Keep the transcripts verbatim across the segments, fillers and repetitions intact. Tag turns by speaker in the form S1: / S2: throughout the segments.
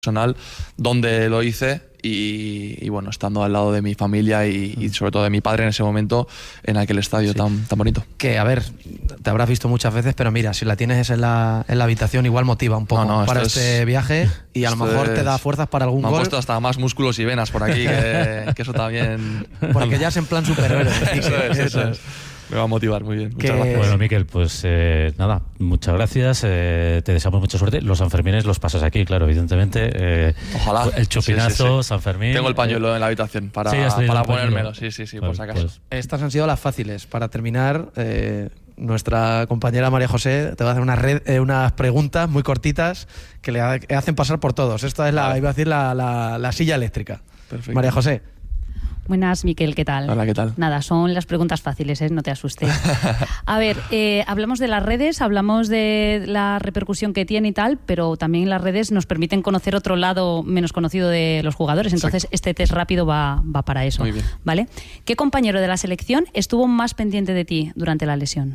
S1: personal donde lo hice y, y bueno, estando al lado de mi familia y, y sobre todo de mi padre en ese momento en aquel estadio sí. tan, tan bonito.
S2: Que a ver, te habrás visto muchas veces, pero mira, si la tienes en la, en la habitación igual motiva un poco no, no, para este es, viaje y a lo mejor es, te da fuerzas para algún
S1: me
S2: gol.
S1: Me han puesto hasta más músculos y venas por aquí, que, que eso también...
S2: Porque ya es en plan superhéroe.
S1: Eso es, eso es. Me va a motivar muy bien. Muchas
S3: que...
S1: gracias.
S3: Bueno, Miquel, pues eh, nada, muchas gracias. Eh, te deseamos mucha suerte. Los Sanfermines los pasas aquí, claro, evidentemente. Eh,
S1: Ojalá.
S3: El chupinazo, sí, sí, sí. San Fermín.
S1: Tengo el pañuelo en la habitación para, sí, para ponérmelo. Sí, sí, sí, bueno, por si acaso. Pues...
S2: Estas han sido las fáciles. Para terminar, eh, nuestra compañera María José te va a hacer unas, red, eh, unas preguntas muy cortitas que le hacen pasar por todos. Esta es la, vale. iba a decir, la, la, la silla eléctrica.
S1: Perfecto.
S2: María José.
S4: Buenas, Miquel, ¿qué tal?
S1: Hola, ¿qué tal?
S4: Nada, son las preguntas fáciles, ¿eh? No te asustes. A ver, eh, hablamos de las redes, hablamos de la repercusión que tiene y tal, pero también las redes nos permiten conocer otro lado menos conocido de los jugadores, entonces Exacto. este test rápido va, va para eso.
S1: Muy bien.
S4: ¿Vale? ¿Qué compañero de la selección estuvo más pendiente de ti durante la lesión?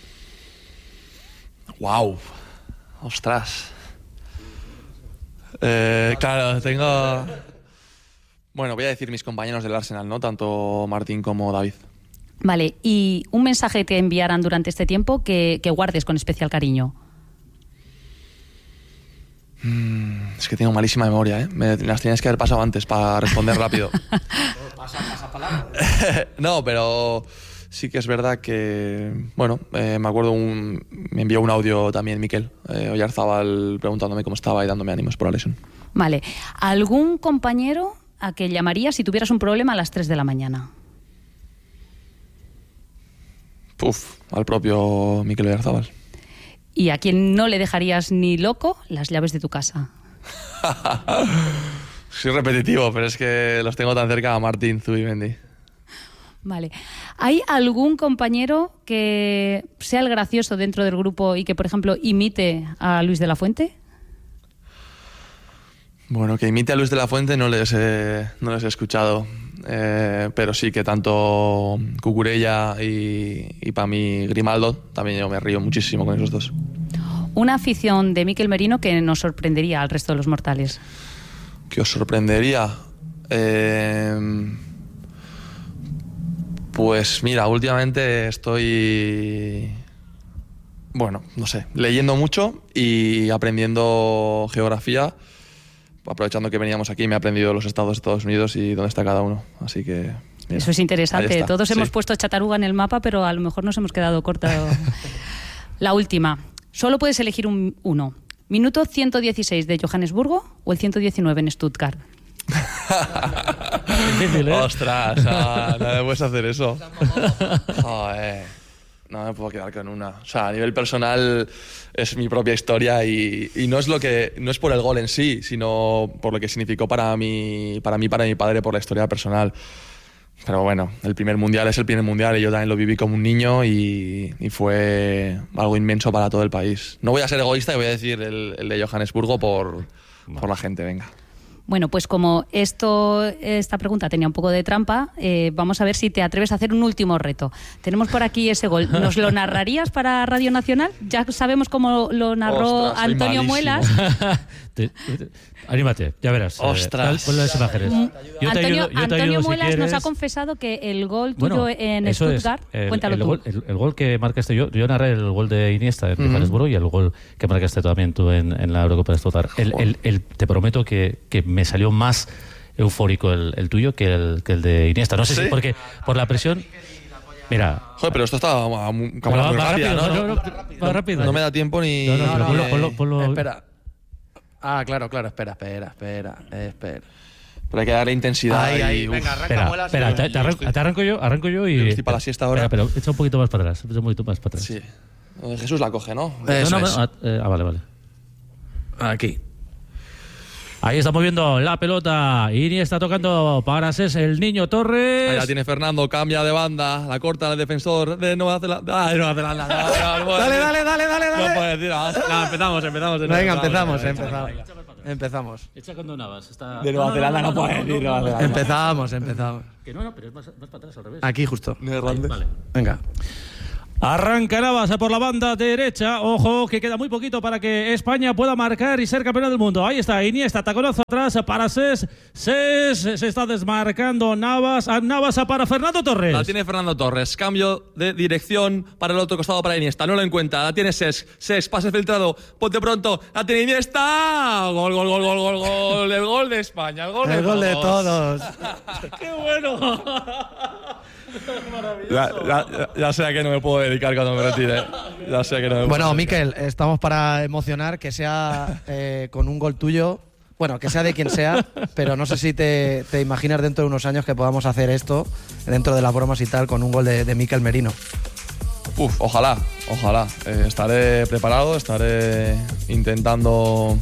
S1: ¡Wow! ¡Ostras! Eh, claro, tengo... Bueno, voy a decir mis compañeros del Arsenal, ¿no? Tanto Martín como David.
S4: Vale, y un mensaje que te enviaran durante este tiempo que, que guardes con especial cariño.
S1: Mm, es que tengo malísima memoria, ¿eh? Me las tienes que haber pasado antes para responder rápido.
S2: ¿Pasa, pasa palabra?
S1: No, pero sí que es verdad que... Bueno, eh, me acuerdo, un, me envió un audio también Miquel eh, Oyarzábal preguntándome cómo estaba y dándome ánimos por la lesión.
S4: Vale, ¿algún compañero a que llamarías si tuvieras un problema a las tres de la mañana?
S1: Puf, al propio Miquel Oyarzábal.
S4: ¿Y a quien no le dejarías ni loco las llaves de tu casa?
S1: Soy repetitivo, pero es que los tengo tan cerca a Martín Zubimendi.
S4: Vale. ¿Hay algún compañero que sea el gracioso dentro del grupo y que, por ejemplo, imite a Luis de la Fuente?
S1: Bueno, que imite a Luis de la Fuente no les he, no les he escuchado, eh, pero sí que tanto Cucurella y, y para mí Grimaldo, también yo me río muchísimo con esos dos.
S4: Una afición de Miquel Merino que nos sorprendería al resto de los mortales.
S1: ¿Qué os sorprendería? Eh, pues mira, últimamente estoy... Bueno, no sé, leyendo mucho y aprendiendo geografía. Aprovechando que veníamos aquí, me he aprendido los estados de Estados Unidos y dónde está cada uno. Así que... Mira,
S4: eso es interesante. Todos sí. hemos puesto Chataruga en el mapa, pero a lo mejor nos hemos quedado cortos. La última. Solo puedes elegir un, uno. ¿Minuto ciento dieciséis de Johannesburgo o el ciento diecinueve en Stuttgart?
S3: Difícil, ¿eh?
S1: ¡Ostras! No, no me puedes hacer eso. Joder. No me puedo quedar con una. O sea, a nivel personal es mi propia historia y, y no es lo que no es por el gol en sí, sino por lo que significó para mí, para mí, para mi padre, por la historia personal. Pero bueno, el primer mundial es el primer mundial y yo también lo viví como un niño y, y fue algo inmenso para todo el país. No voy a ser egoísta y voy a decir el, el de Johannesburgo por, por la gente, venga.
S4: Bueno, pues como esto, esta pregunta tenía un poco de trampa, eh, vamos a ver si te atreves a hacer un último reto. Tenemos por aquí ese gol. ¿Nos lo narrarías para Radio Nacional? Ya sabemos cómo lo narró
S1: Ostras,
S4: Antonio Muelas.
S3: te, te, anímate, ya verás.
S1: Ostras.
S3: Eh, ponle las imágenes.
S4: Yo te Antonio, ayudo, yo te Antonio ayudo, Muelas si nos ha confesado que el gol tuyo
S3: bueno,
S4: en Stuttgart,
S3: es, el,
S4: cuéntalo
S3: el
S4: tú.
S3: Gol, el, el gol que marcaste yo, yo narré el gol de Iniesta en Johannesburgo uh-huh. y el gol que marcaste también tú en, en la Eurocopa de Stuttgart. El, el, el, te prometo que, que me salió más eufórico el, el tuyo que el, que el de Iniesta. No sé ¿Sí? si porque por la presión... Mira...
S1: Joder, pero esto está a muy rápido, ¿no?
S3: No, no, no, rápido.
S1: No me da tiempo ni...
S3: No, no, no, no,
S2: ponlo,
S3: no, ponlo, ponlo...
S2: Espera. Ah, claro, claro, espera, espera, espera, espera.
S1: Pero hay que darle intensidad.
S2: Ahí, ahí,
S1: y,
S2: venga, arranca
S3: espera,
S2: muelas.
S3: Espera,
S2: Y...
S3: te, te, arranco, te arranco yo, arranco yo y...
S1: Estoy para la siesta ahora.
S3: Espera, pero echa un poquito más para atrás, echa un poquito más para atrás.
S1: Sí. Jesús la coge, ¿no?
S2: Eso
S3: no, no,
S2: es.
S3: ah, eh, ah, vale, vale.
S2: Aquí.
S3: Ahí está moviendo la pelota. Iniesta tocando para Cés, el niño Torres.
S1: Ahí la tiene Fernando, cambia de banda, la corta el defensor de Nueva Zelanda. Ah, de Nueva Zelanda. No, no, no
S2: dale, dale, dale, dale, dale.
S1: No puedes decir nada. No, empezamos, empezamos. De
S2: venga, empezamos, venga, empezamos. Empezamos.
S3: Echa cuando Navas. Está...
S1: De Nueva
S3: no,
S1: Zelanda
S3: no,
S1: no,
S3: no,
S1: no, no puedes decir Nueva Zelanda.
S2: Empezamos, empezamos.
S3: Que no, no, pero es más, más para atrás al revés.
S2: Aquí justo.
S1: Neerlandés.
S3: Vale.
S2: Venga.
S5: Arranca Navas por la banda derecha. Ojo, que queda muy poquito para que España pueda marcar y ser campeón del mundo. Ahí está Iniesta, taconazo atrás para Ses. Ses se está desmarcando Navas. Navas para Fernando Torres.
S1: La tiene Fernando Torres. Cambio de dirección para el otro costado para Iniesta. No lo encuentra. La tiene Ses. Ses, pase filtrado. Ponte pronto. La tiene Iniesta. Gol, gol, gol, gol, gol, gol. El gol de España. El gol,
S2: el
S1: de,
S2: gol
S1: todos.
S2: de todos.
S5: ¡Qué bueno!
S1: Ya, ya, ya sé a qué no me puedo dedicar cuando me retire. Ya sé a qué no me
S2: Bueno,
S1: puedo
S2: Mikel, estamos para emocionar, que sea eh, con un gol tuyo. Bueno, que sea de quien sea, pero no sé si te, te imaginas dentro de unos años que podamos hacer esto, dentro de las bromas y tal, con un gol de, de Mikel Merino.
S1: Uf, ojalá, ojalá. Eh, estaré preparado, estaré intentando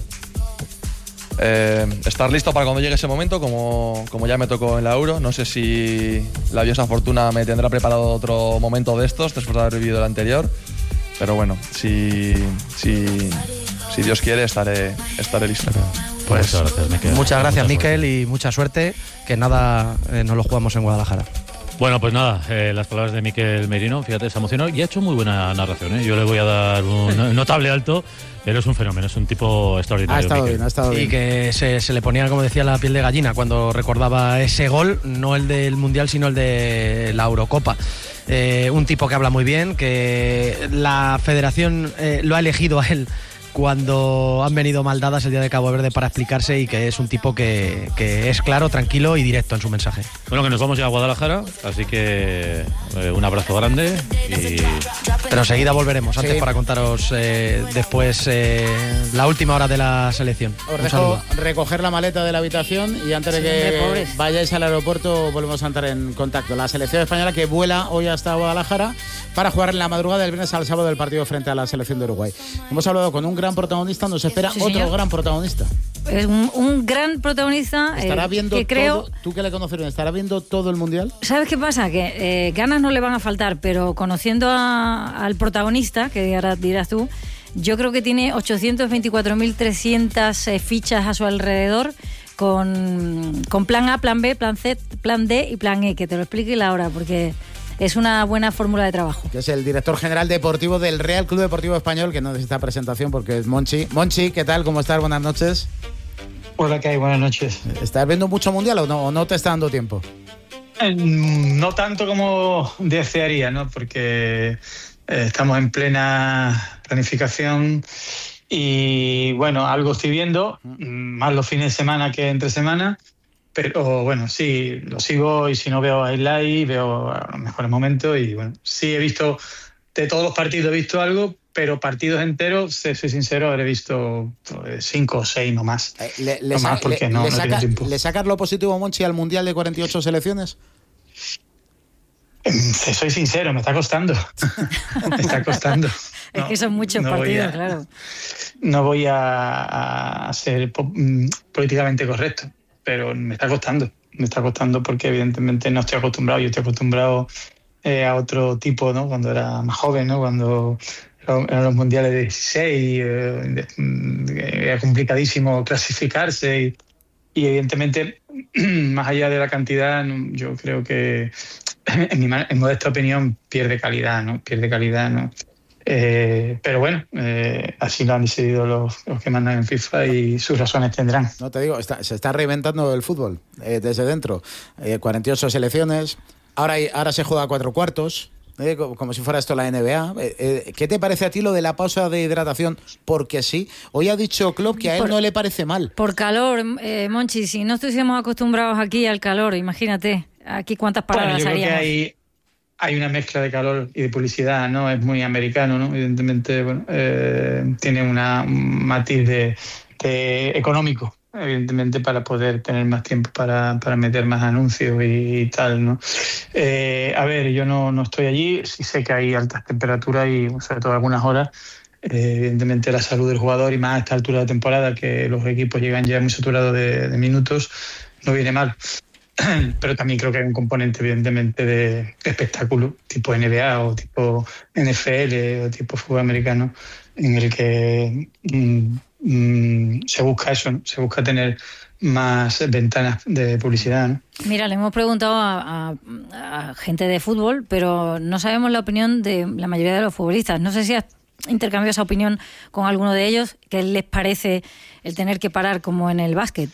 S1: eh, estar listo para cuando llegue ese momento, como, como ya me tocó en la Euro. No sé si la diosa Fortuna me tendrá preparado otro momento de estos después de haber vivido el anterior. Pero bueno, si, si, si Dios quiere, estaré, estaré listo.
S2: Pues
S3: muchas gracias, Mikel.
S2: Muchas gracias,
S3: Mucha
S2: Mikel, y mucha suerte, que nada eh, nos lo jugamos en Guadalajara.
S3: Bueno, pues nada, eh, las palabras de Mikel Merino, fíjate, se ha emocionado y ha hecho muy buena narración, ¿eh? Yo le voy a dar un notable alto, pero es un fenómeno, es un tipo extraordinario.
S6: Ha estado
S3: Mikel.
S6: bien, ha estado
S2: Y
S6: bien.
S2: que se, se le ponía, como decía, la piel de gallina cuando recordaba ese gol, no el del Mundial, sino el de la Eurocopa. Eh, un tipo que habla muy bien, que la federación eh, lo ha elegido a él cuando han venido mal dadas el día de Cabo Verde para explicarse, y que es un tipo que, que es claro, tranquilo y directo en su mensaje.
S3: Bueno, que nos vamos ya a Guadalajara, así que eh, un abrazo grande y...
S2: Pero enseguida volveremos, antes
S6: Sí.
S2: para contaros eh, después eh, la última hora de la selección.
S6: Os
S2: Un
S6: dejo
S2: saludo.
S6: recoger la maleta de la habitación y antes de
S4: Sí,
S6: que
S4: hombre, pobres.
S6: vayáis al aeropuerto volvemos a entrar en contacto. La selección española que vuela hoy hasta Guadalajara para jugar en la madrugada del viernes al sábado del partido frente a la selección de Uruguay. Hemos hablado con un gran protagonista, nos espera
S7: Sí,
S6: otro
S7: señor.
S6: gran protagonista.
S7: Es un, un gran protagonista
S6: Estará
S7: eh,
S6: viendo
S7: que creo...
S6: todo, tú que le conoces bien, ¿estará viendo todo el Mundial?
S7: ¿Sabes qué pasa? Que eh, ganas no le van a faltar, pero conociendo a- al protagonista, que ahora dirás tú, yo creo que tiene ochocientos veinticuatro mil trescientas eh, fichas a su alrededor con, con plan A, plan B, plan C, plan D y plan E, que te lo explique Laura, porque es una buena fórmula de trabajo.
S6: Que es el director general deportivo del Real Club Deportivo Español, que no necesita presentación porque es Monchi. Monchi, ¿qué tal? ¿Cómo estás? Buenas noches.
S8: Hola, ¿qué hay? Buenas noches.
S6: ¿Estás viendo mucho Mundial o no, o no te está dando tiempo?
S8: Eh, No tanto como desearía, ¿no? Porque eh, estamos en plena planificación y, bueno, algo estoy viendo, mm, más los fines de semana que entre semana, pero, bueno, sí, lo sigo y si no veo highlight, veo los mejores momentos y, bueno, sí he visto, de todos los partidos he visto algo, pero partidos enteros, si soy sincero, habré visto pues, cinco o seis, no más.
S6: Eh, ¿Le, le
S8: No
S6: sa-
S8: más, porque
S6: le-
S8: no-
S6: le
S8: no
S6: saca-
S8: tengo tiempo.
S6: ¿Le sacas lo positivo, Monchi, al Mundial de cuarenta y ocho selecciones?
S8: Eh, Soy sincero, me está costando. me está costando.
S7: Es
S8: No,
S7: que son muchos
S8: no voy
S7: partidos,
S8: a-
S7: claro.
S8: No voy a, a ser po- mm, políticamente correcto, pero me está costando. Me está costando porque evidentemente no estoy acostumbrado. Yo estoy acostumbrado eh, a otro tipo, ¿no? Cuando era más joven, ¿no? Cuando eran los mundiales de dieciséis, eh, de- mm, era complicadísimo clasificarse y, y evidentemente, más allá de la cantidad, no, yo creo que, en mi ma- en modesta opinión, pierde calidad, ¿no? Pierde calidad, ¿no? Eh, pero bueno, eh, así lo han decidido los, los que mandan en FIFA y sus razones tendrán.
S6: No te digo, está- se está reinventando el fútbol eh, desde dentro. Eh, cuarenta y ocho selecciones, ahora, hay- ahora se juega a cuatro cuartos, eh, como, como si fuera esto la N B A. Eh, eh, ¿Qué te parece a ti lo de la pausa de hidratación? Porque sí, hoy ha dicho Klopp que a él
S7: Por-
S6: no le parece mal.
S7: Por calor, eh, Monchi, si no estuviésemos acostumbrados aquí al calor, imagínate, aquí cuántas paradas
S8: Bueno, yo creo que
S7: haríamos.
S8: hay, hay una mezcla de calor y de publicidad, ¿no? Es muy americano, ¿no? Evidentemente, bueno, eh, tiene una, un matiz de, de económico, evidentemente, para poder tener más tiempo para, para meter más anuncios y, y tal, ¿no? Eh, a ver, yo no, no estoy allí, sí sé que hay altas temperaturas y sobre todo algunas horas. Eh, evidentemente la salud del jugador y más a esta altura de temporada que los equipos llegan ya muy saturados de, de minutos, no viene mal. Pero también creo que hay un componente evidentemente de espectáculo, tipo N B A o tipo N F L o tipo fútbol americano, en el que mm, mmm, se busca eso, ¿no? Se busca tener más ventanas de publicidad, ¿no?
S7: Mira, le hemos preguntado a, a, a gente de fútbol, pero no sabemos la opinión de la mayoría de los futbolistas. No sé si has intercambiado esa opinión con alguno de ellos. ¿Qué les parece el tener que parar como en el básquet?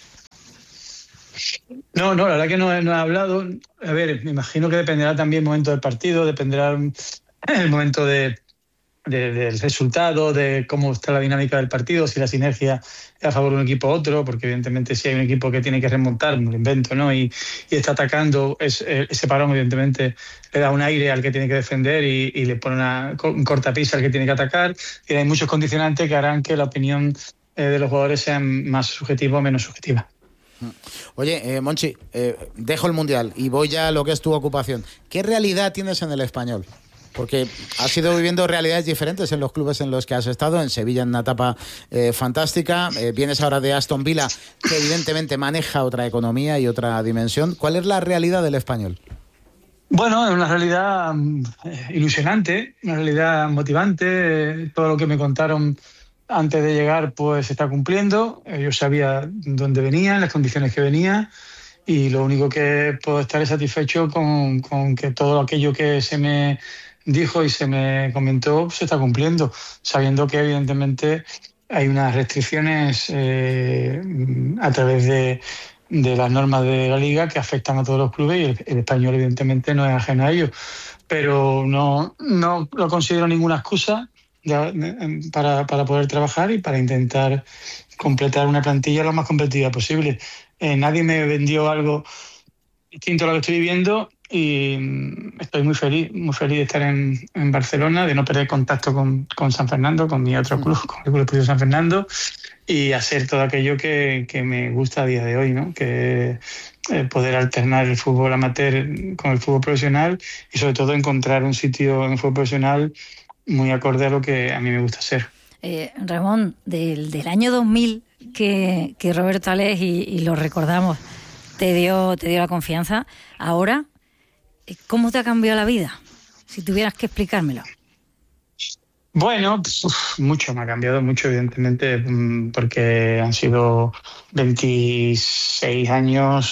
S8: No, no, la verdad que no, no he hablado. A ver, me imagino que dependerá también el momento del partido, dependerá el momento de, de, del resultado, de cómo está la dinámica del partido, si la sinergia es a favor de un equipo u otro, porque evidentemente si hay un equipo que tiene que remontar, me lo invento, ¿no? Y, y está atacando, es, ese parón evidentemente le da un aire al que tiene que defender y, y le pone una, un cortapisa al que tiene que atacar. Y hay muchos condicionantes que harán que la opinión eh, de los jugadores sea más subjetiva o menos subjetiva.
S6: Oye, eh, Monchi, eh, dejo el Mundial y voy ya a lo que es tu ocupación. ¿Qué realidad tienes en el Español? Porque has ido viviendo realidades diferentes en los clubes en los que has estado. En Sevilla, en una etapa eh, fantástica. Eh, vienes ahora de Aston Villa, que evidentemente maneja otra economía y otra dimensión. ¿Cuál es la realidad del Español?
S8: Bueno, es una realidad eh, ilusionante, una realidad motivante. Eh, todo lo que me contaron antes de llegar pues se está cumpliendo. Yo sabía dónde venía, las condiciones que venía, y lo único que puedo estar es satisfecho con, con que todo aquello que se me dijo y se me comentó se está cumpliendo, sabiendo que evidentemente hay unas restricciones eh, a través de, de las normas de la Liga que afectan a todos los clubes, y el, el Español evidentemente no es ajeno a ello. Pero no, no lo considero ninguna excusa Para, para poder trabajar y para intentar completar una plantilla lo más competitiva posible. Eh, nadie me vendió algo distinto a lo que estoy viviendo y estoy muy feliz, muy feliz de estar en, en Barcelona, de no perder contacto con, con San Fernando, con mi otro club, con el Club Deportivo San Fernando, y hacer todo aquello que, que me gusta a día de hoy, ¿no? Que eh, poder alternar el fútbol amateur con el fútbol profesional y sobre todo encontrar un sitio en el fútbol profesional muy acorde a lo que a mí me gusta hacer.
S7: Eh, Ramón, del, del año dos mil que, que Roberto Alés, y, y lo recordamos, te dio, te dio la confianza. Ahora, ¿cómo te ha cambiado la vida? Si tuvieras que explicármelo.
S8: Bueno, uf, mucho me ha cambiado, mucho evidentemente, porque han sido veintiséis años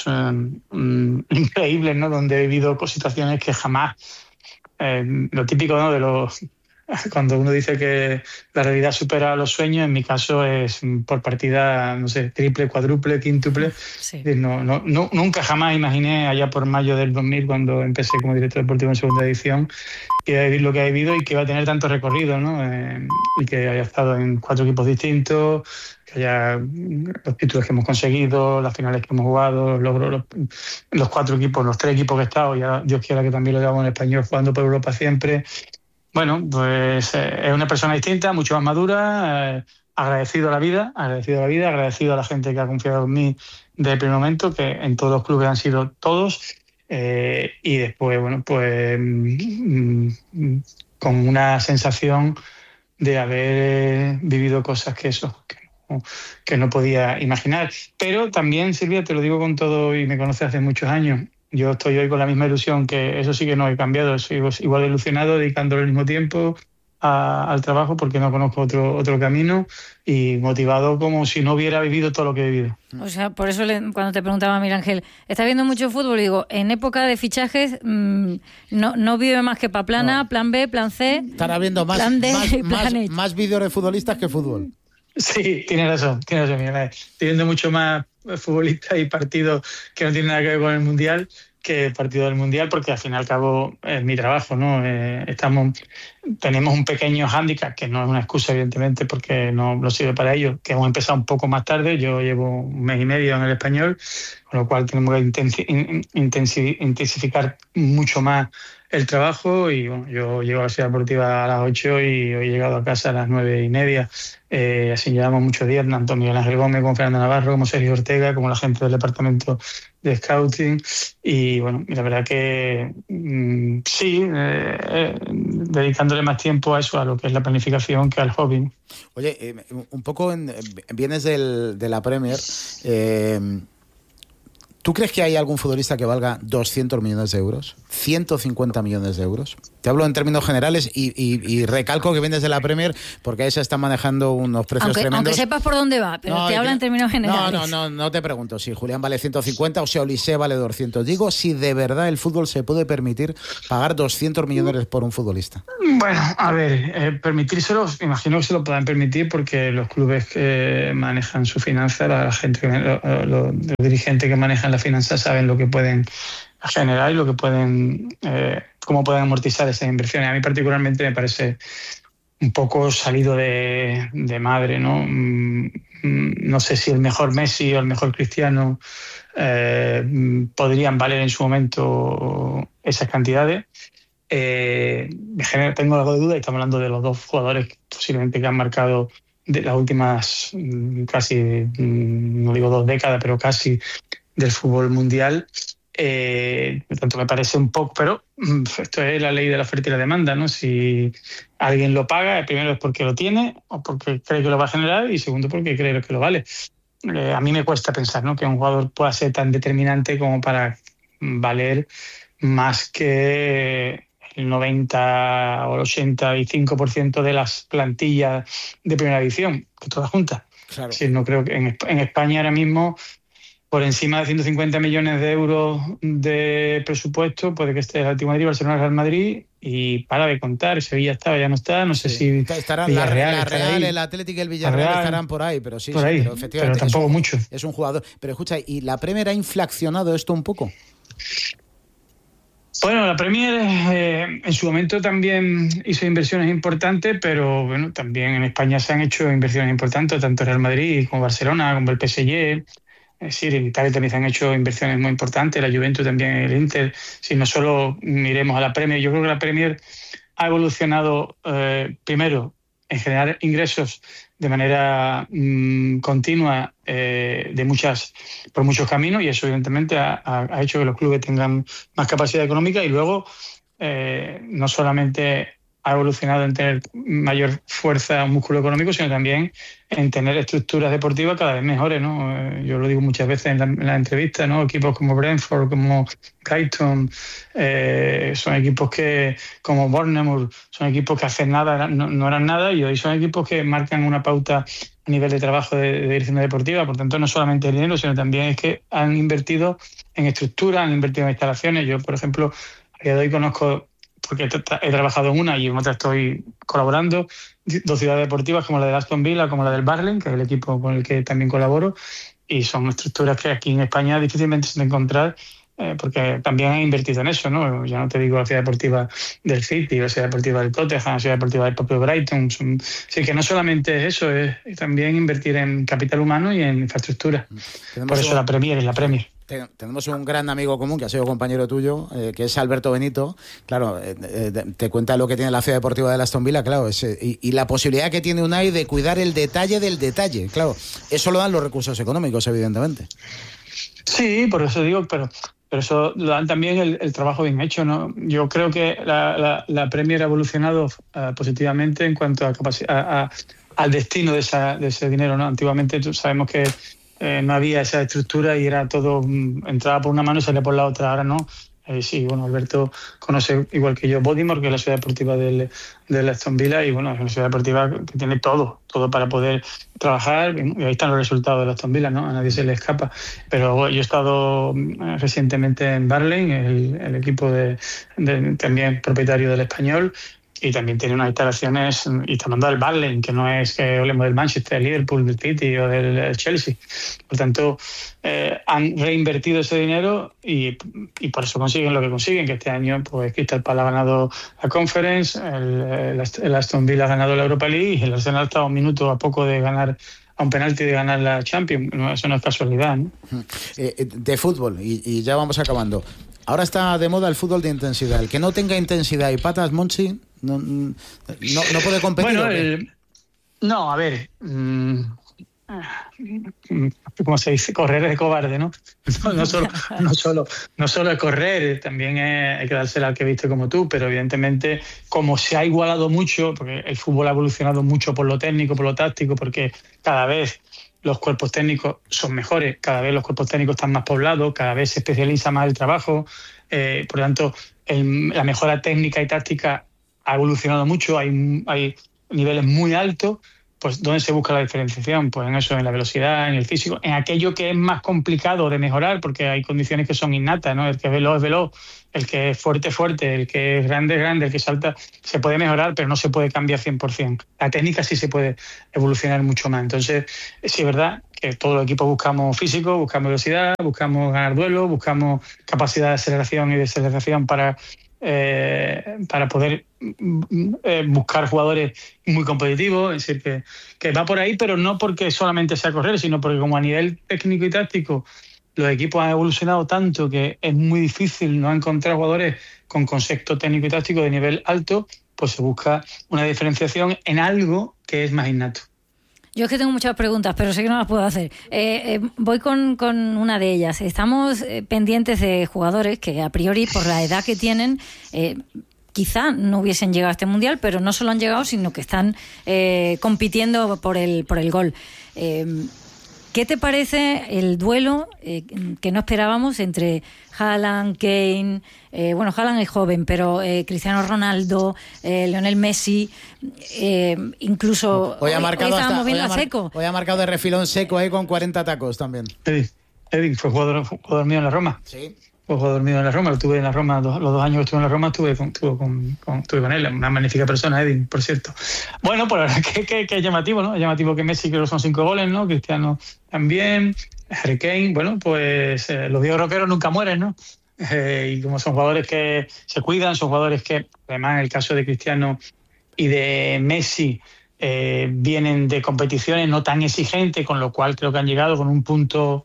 S8: um, increíbles, ¿no? Donde he vivido situaciones que jamás, eh, lo típico, ¿no? De los cuando uno dice que la realidad supera los sueños, en mi caso es por partida, no sé, triple, cuádruple, quíntuple. Sí. No, no, no, nunca jamás imaginé, allá por mayo del dos mil, cuando empecé como director deportivo en segunda edición, que iba a vivir lo que he vivido y que iba a tener tanto recorrido, ¿no? Eh, y que haya estado en cuatro equipos distintos, que haya los títulos que hemos conseguido, las finales que hemos jugado, los logros, los, los cuatro equipos, los tres equipos que he estado, y ahora Dios quiera que también lo llevamos en español, jugando por Europa siempre. Bueno, pues eh, es una persona distinta, mucho más madura, eh, agradecido a la vida, agradecido a la vida, agradecido a la gente que ha confiado en mí desde el primer momento, que en todos los clubes han sido todos, eh, y después, bueno, pues mm, mm, con una sensación de haber vivido cosas que eso, que no, que no podía imaginar. Pero también, Silvia, te lo digo con todo, y me conoces hace muchos años, yo estoy hoy con la misma ilusión, que eso sí que no he cambiado, soy igual de ilusionado, dedicándole el mismo tiempo a, al trabajo, porque no conozco otro, otro camino, y motivado como si no hubiera vivido todo lo que he vivido.
S7: O sea, por eso le, cuando te preguntaba a Miguel Ángel, ¿estás viendo mucho fútbol? Digo, en época de fichajes mmm, no, no vive más que para plan A, no. plan B, plan C,
S6: estará viendo más,
S7: plan D,
S6: más,
S7: plan
S6: más,
S7: H.
S6: más vídeos de futbolistas que fútbol.
S8: Sí, tienes razón, tienes razón, Miguel. Estoy viendo mucho más futbolistas y partidos que no tienen nada que ver con el Mundial que el partido del Mundial, porque al fin y al cabo es mi trabajo, ¿no? Eh, estamos, tenemos un pequeño hándicap, que no es una excusa, evidentemente, porque no lo sirve para ello, que hemos empezado un poco más tarde. Yo llevo un mes y medio en el español, con lo cual tenemos que intensi- intensi- intensificar mucho más el trabajo, y bueno, yo llego a la ciudad deportiva a las ocho y hoy he llegado a casa a las nueve y media. Eh, así llevamos muchos días, tanto Miguel Ángel Gómez como Fernando Navarro, como Sergio Ortega, como la gente del departamento de scouting, y bueno, la verdad que mmm, sí, eh, eh, dedicándole más tiempo a eso, a lo que es la planificación, que al hobby.
S6: Oye, eh, un poco en, vienes del, de la Premier, eh, ¿tú crees que hay algún futbolista que valga doscientos millones de euros? ¿ciento cincuenta millones de euros? te hablo en términos generales y, y, y recalco que vienes de la Premier porque ahí se están manejando unos precios
S7: aunque,
S6: tremendos.
S7: Aunque sepas por dónde va, pero
S6: no,
S7: te habla en términos generales.
S6: No, no, no, no te pregunto si Julián vale ciento cincuenta o si Olise vale doscientos. Digo si de verdad el fútbol se puede permitir pagar doscientos millones por un futbolista.
S8: Bueno, a ver, eh, permitírselo, imagino que se lo puedan permitir porque los clubes que manejan su finanza, la gente, que, lo, lo, los dirigentes que manejan la finanza saben lo que pueden generar y lo que pueden, eh, cómo pueden amortizar esas inversiones. A mí particularmente me parece un poco salido de, de madre, ¿no? No sé si el mejor Messi o el mejor Cristiano eh, podrían valer en su momento esas cantidades. Eh, tengo algo de duda y estamos hablando de los dos jugadores posiblemente que han marcado de las últimas casi, no digo dos décadas, pero casi del fútbol mundial. Eh, por tanto, me parece un poco, pero esto es la ley de la oferta y la demanda, ¿no? Si alguien lo paga, primero es porque lo tiene o porque cree que lo va a generar y segundo porque cree que lo vale. Eh, a mí me cuesta pensar, ¿no?, que un jugador pueda ser tan determinante como para valer más que el noventa o el ochenta y cinco por ciento de las plantillas de primera división, que todas juntas.
S6: Claro.
S8: Sí, no creo que en, en España ahora mismo, por encima de ciento cincuenta millones de euros de presupuesto, puede que esté el Atlético de Madrid, Barcelona, Real Madrid y para de contar. Sevilla estaba, ya no está, no sé
S6: sí.
S8: si
S6: estarán la Real, la Real el Atlético y el Villarreal Real, estarán por ahí, pero sí,
S8: por ahí,
S6: sí, pero efectivamente
S8: pero tampoco
S6: es un,
S8: mucho.
S6: Es un jugador. Pero escucha, ¿y la Premier ha inflacionado esto un poco?
S8: Bueno, la Premier eh, en su momento también hizo inversiones importantes, pero bueno, también en España se han hecho inversiones importantes, tanto Real Madrid como Barcelona, como el P S G. Es decir, en Italia también se han hecho inversiones muy importantes, la Juventus también, el Inter. Si no solo miremos a la Premier, yo creo que la Premier ha evolucionado eh, primero en generar ingresos de manera mmm, continua eh, de muchas por muchos caminos y eso evidentemente ha, ha hecho que los clubes tengan más capacidad económica y luego eh, no solamente ha evolucionado en tener mayor fuerza, un músculo económico, sino también en tener estructuras deportivas cada vez mejores, ¿no? Yo lo digo muchas veces en la, en la entrevista, ¿no? Equipos como Brentford, como Brighton, eh, son equipos que, como Bournemouth, son equipos que hacen nada, no, no eran nada, y hoy son equipos que marcan una pauta a nivel de trabajo de, de dirección deportiva. Por tanto, no solamente el dinero, sino también es que han invertido en estructuras, han invertido en instalaciones. Yo, por ejemplo, a día de hoy conozco, porque he trabajado en una y en otra estoy colaborando, dos ciudades deportivas como la de Aston Villa, como la del Barling, que es el equipo con el que también colaboro, y son estructuras que aquí en España difícilmente se pueden encontrar, eh, porque también han invertido en eso, ¿no? Ya no te digo la ciudad deportiva del City, la ciudad deportiva del Tottenham, la ciudad deportiva del propio Brighton. Son, así que no solamente es eso, es también invertir en capital humano y en infraestructura. Por eso un... la Premier es la Premier.
S6: Tenemos un gran amigo común que ha sido compañero tuyo, eh, que es Alberto Benito. Claro, eh, eh, te cuenta lo que tiene la ciudad deportiva de Aston Villa, claro, es, eh, y, y la posibilidad que tiene Unai de cuidar el detalle del detalle. Claro, eso lo dan los recursos económicos, evidentemente.
S8: Sí, por eso digo, pero, pero eso lo dan también el, el trabajo bien hecho, ¿no? Yo creo que la, la, la Premier ha evolucionado uh, positivamente en cuanto a, a, a al destino de, esa, de ese dinero, ¿no? Antiguamente sabemos que Eh, no había esa estructura y era todo, mm, entraba por una mano y salía por la otra. Ahora no. Eh, sí, bueno, Alberto conoce igual que yo Bodimor, que es la ciudad deportiva del, del Aston Villa, y bueno, es una ciudad deportiva que tiene todo, todo para poder trabajar, y ahí están los resultados del Aston Villa, ¿no? A nadie se le escapa. Pero bueno, yo he estado recientemente en Barling, el, el equipo de, de, también propietario del Español, y también tiene unas instalaciones, y está hablando del Barling, que no es que hablemos del Manchester, del Liverpool, del City o del Chelsea. Por tanto, eh, han reinvertido ese dinero y, y por eso consiguen lo que consiguen, que este año pues Crystal Palace ha ganado la Conference, el, el, el Aston Villa ha ganado la Europa League y el Arsenal está a un minuto a poco de ganar, a un penalti de ganar la Champions. No, eso no es casualidad, ¿no?
S6: Eh, de fútbol, y, y ya vamos acabando. Ahora está de moda el fútbol de intensidad. El que no tenga intensidad y patas, Monchi, no, no, no puede competir.
S8: Bueno, el, no, a ver, mmm, ¿cómo se dice? Correr es cobarde, ¿no? No, no, solo, no, solo, no solo es correr, también es, hay que dársela al que viste como tú, pero evidentemente como se ha igualado mucho, porque el fútbol ha evolucionado mucho por lo técnico, por lo táctico, porque cada vez los cuerpos técnicos son mejores, cada vez los cuerpos técnicos están más poblados, cada vez se especializa más el trabajo, eh, por lo tanto el, la mejora técnica y táctica ha evolucionado mucho, hay, hay niveles muy altos. Pues ¿dónde se busca la diferenciación? Pues en eso, en la velocidad, en el físico, en aquello que es más complicado de mejorar, porque hay condiciones que son innatas, ¿no? El que es veloz es veloz, el que es fuerte es fuerte, el que es grande es grande, el que salta se puede mejorar, pero no se puede cambiar cien por ciento. La técnica sí se puede evolucionar mucho más. Entonces, sí es verdad que todos los equipos buscamos físico, buscamos velocidad, buscamos ganar duelo, buscamos capacidad de aceleración y desaceleración para... Eh, para poder eh, buscar jugadores muy competitivos, es decir, que, que va por ahí, pero no porque solamente sea correr, sino porque como a nivel técnico y táctico los equipos han evolucionado tanto que es muy difícil no encontrar jugadores con concepto técnico y táctico de nivel alto, pues se busca una diferenciación en algo que es más innato.
S7: Yo es que tengo muchas preguntas, pero sé que no las puedo hacer. Eh, eh, voy con, con una de ellas. Estamos eh, pendientes de jugadores que a priori, por la edad que tienen, eh, quizá no hubiesen llegado a este Mundial, pero no solo han llegado, sino que están eh, compitiendo por el, por el gol. Eh, ¿Qué te parece el duelo eh, que no esperábamos entre Haaland, Kane, eh, bueno, Haaland es joven, pero eh, Cristiano Ronaldo, eh, Lionel Messi, eh, incluso
S6: hoy, ha marcado
S7: hoy estábamos
S6: hasta,
S7: viendo
S6: hoy
S7: a
S6: mar,
S7: Seco.
S6: Hoy ha marcado de refilón Seco ahí con cuarenta tacos también.
S8: Edin, Edin fue jugador, jugador mío en la Roma.
S6: Sí.
S8: Fue jugador mío en la Roma, lo tuve en la Roma, los, los dos años que estuve en la Roma estuve con, estuve con, con, estuve con él, una magnífica persona, Edin, por cierto. Bueno, pues la verdad que, que, que es llamativo, ¿no? Es llamativo que Messi creo que son cinco goles, ¿no? Cristiano también, Harry Kane, bueno, pues eh, los viejos rockeros nunca mueren, ¿no? Eh, y como son jugadores que se cuidan, son jugadores que, además en el caso de Cristiano y de Messi, eh, vienen de competiciones no tan exigentes, con lo cual creo que han llegado con un punto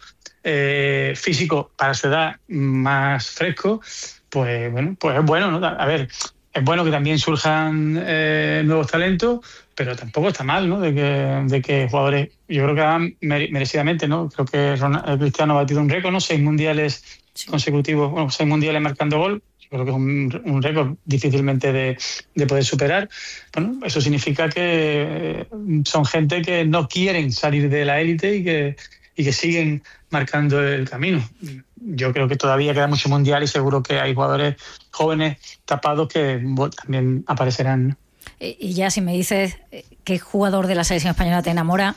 S8: eh, físico para su edad más fresco, pues bueno, pues es bueno, ¿no? A ver, es bueno que también surjan eh, nuevos talentos, pero tampoco está mal, ¿no? De que, de que jugadores, yo creo que van merecidamente, ¿no? Creo que Ronald, Cristiano ha batido un récord, ¿no? Seis mundiales sí. consecutivos, bueno, seis mundiales marcando gol. Creo que es un, un récord difícilmente de, de poder superar. Bueno, eso significa que son gente que no quieren salir de la élite y que, y que siguen marcando el camino. Yo creo que todavía queda mucho mundial y seguro que hay jugadores jóvenes tapados que bueno, también aparecerán, ¿no?
S7: Y ya si me dices qué jugador de la selección española te enamora.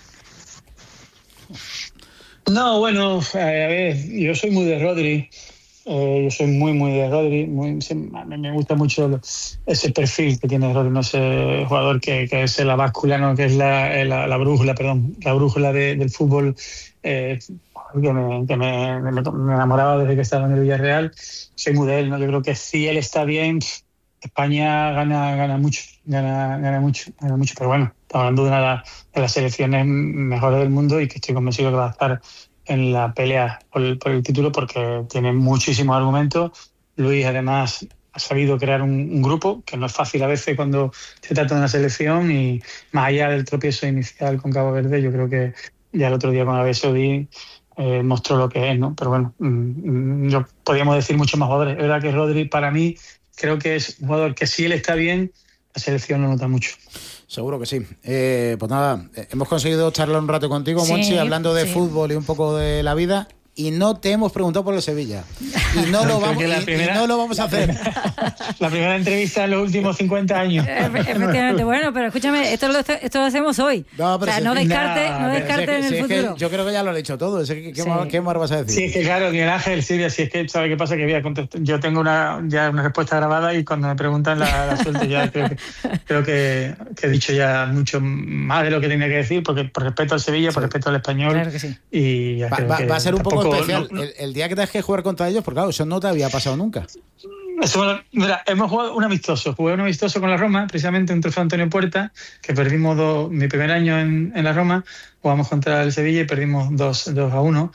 S8: No, bueno, a ver, yo soy muy de Rodri. Eh, yo soy muy, muy de Rodri. Muy, me gusta mucho ese perfil que tiene Rodri, ¿no? Ese jugador que, que es la báscula, ¿no? Que es la, la, la brújula, perdón, la brújula de, del fútbol. Eh, que, me, que me, me, me enamoraba desde que estaba en el Villarreal. Soy muy de él, ¿no? Yo creo que si él está bien, España gana, gana mucho, gana, gana mucho, gana mucho. Pero bueno, estamos hablando de una de las selecciones mejores del mundo y que estoy convencido que va a estar en la pelea por el, por el título porque tiene muchísimos argumentos. Luis además ha sabido crear un, un grupo que no es fácil a veces cuando se trata de una selección, y más allá del tropiezo inicial con Cabo Verde, yo creo que ya el otro día con Arabia Saudí eh, mostró lo que es, ¿no? Pero bueno, mmm, yo podríamos decir muchos más jugadores. Es verdad que Rodri para mí creo que es un jugador que si él está bien, la selección lo nota mucho.
S6: Seguro que sí. Eh, pues nada, hemos conseguido charlar un rato contigo, sí, Monchi, hablando de sí. fútbol y un poco de la vida. Y no te hemos preguntado por el Sevilla. Y no, lo vamos, y, primera, y no lo vamos a hacer.
S8: La primera entrevista en los últimos cincuenta años.
S7: Efectivamente. Bueno, pero escúchame, esto lo, esto lo hacemos hoy. No, pero o sea, si no descarte, no, no descarte en
S6: si
S7: el
S6: futuro.
S7: Es
S6: que yo creo que ya lo he dicho todo. ¿Qué, qué, sí. más, ¿Qué más vas a decir?
S8: Sí, es que claro, Miguel Ángel, Silvia, si es que sabe qué pasa, que voy a contestar. Yo tengo una, ya una respuesta grabada y cuando me preguntan la, la suelto ya. Creo, que, creo que, que he dicho ya mucho más de lo que tenía que decir, porque por respeto al Sevilla, sí. por respeto al español.
S7: Claro que sí.
S8: Y ya
S6: va,
S8: creo
S6: va,
S8: que
S6: va a ser un poco especial.
S8: No, no,
S6: el, el día que tengas que jugar contra ellos, porque claro, eso no te había pasado nunca.
S8: Eso, mira, hemos jugado un amistoso. Jugué un amistoso con la Roma, precisamente un trofeo Antonio Puerta, que perdimos dos, mi primer año en, en la Roma. Jugamos contra el Sevilla y perdimos dos a uno.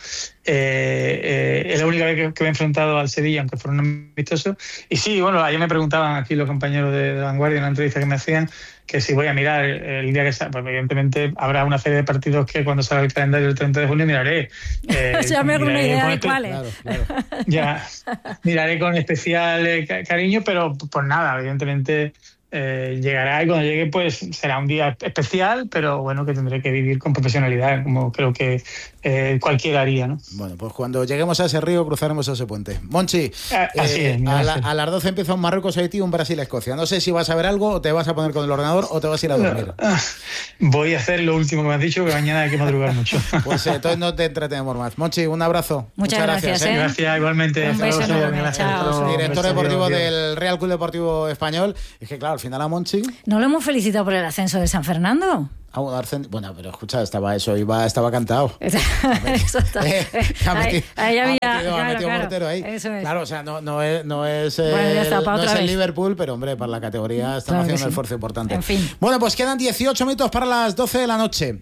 S8: Eh, eh, es la única vez que, que me he enfrentado al Sevilla, aunque fuera un amistoso. Y sí, bueno, ayer me preguntaban aquí los compañeros de, de Vanguardia en una entrevista que me hacían, que si voy a mirar el día que salga, pues evidentemente habrá una serie de partidos que cuando salga el calendario el treinta de junio miraré.
S7: Eh, ya me hago una idea de cuáles.
S6: Claro, claro.
S8: Ya, miraré con especial eh, cariño, pero pues nada, evidentemente Eh, llegará y cuando llegue pues será un día especial, pero bueno, que tendré que vivir con profesionalidad, como creo que eh, cualquiera haría, ¿no?
S6: Bueno, pues cuando lleguemos a ese río cruzaremos ese puente. Monchi,
S8: ah, así
S6: eh,
S8: es,
S6: a, la, a las doce empieza un Marruecos-Haití, un Brasil-Escocia. No sé si vas a ver algo o te vas a poner con el ordenador o te vas a ir a dormir.
S8: Voy a hacer lo último que me has dicho, que mañana hay que madrugar mucho.
S6: Pues eh, entonces no te entretenemos más. Monchi, un abrazo.
S7: Muchas,
S6: Muchas
S7: gracias.
S6: gracias,
S7: ¿eh?
S8: Gracias, igualmente.
S7: Un beso enorme. Chao.
S6: Director deportivo del Real Club Deportivo Español. Es que claro, al final a Monchi...
S7: ¿No lo hemos felicitado por el ascenso de San Fernando?
S6: Ah, bueno, pero escucha, estaba eso, iba, estaba cantado.
S7: Eso está.
S6: Eh, ha metido,
S7: ahí, ahí había,
S6: ha metido,
S7: claro,
S6: ha metido
S7: claro,
S6: mortero ahí.
S7: Eso es.
S6: Claro, o sea, no, no es, no es, eh,
S7: bueno, ya está, para
S6: no
S7: otra
S6: es el
S7: vez.
S6: Liverpool, pero hombre, para la categoría están
S7: Claro
S6: haciendo
S7: sí.
S6: un esfuerzo importante.
S7: En fin.
S6: Bueno, pues quedan dieciocho minutos para las doce de la noche.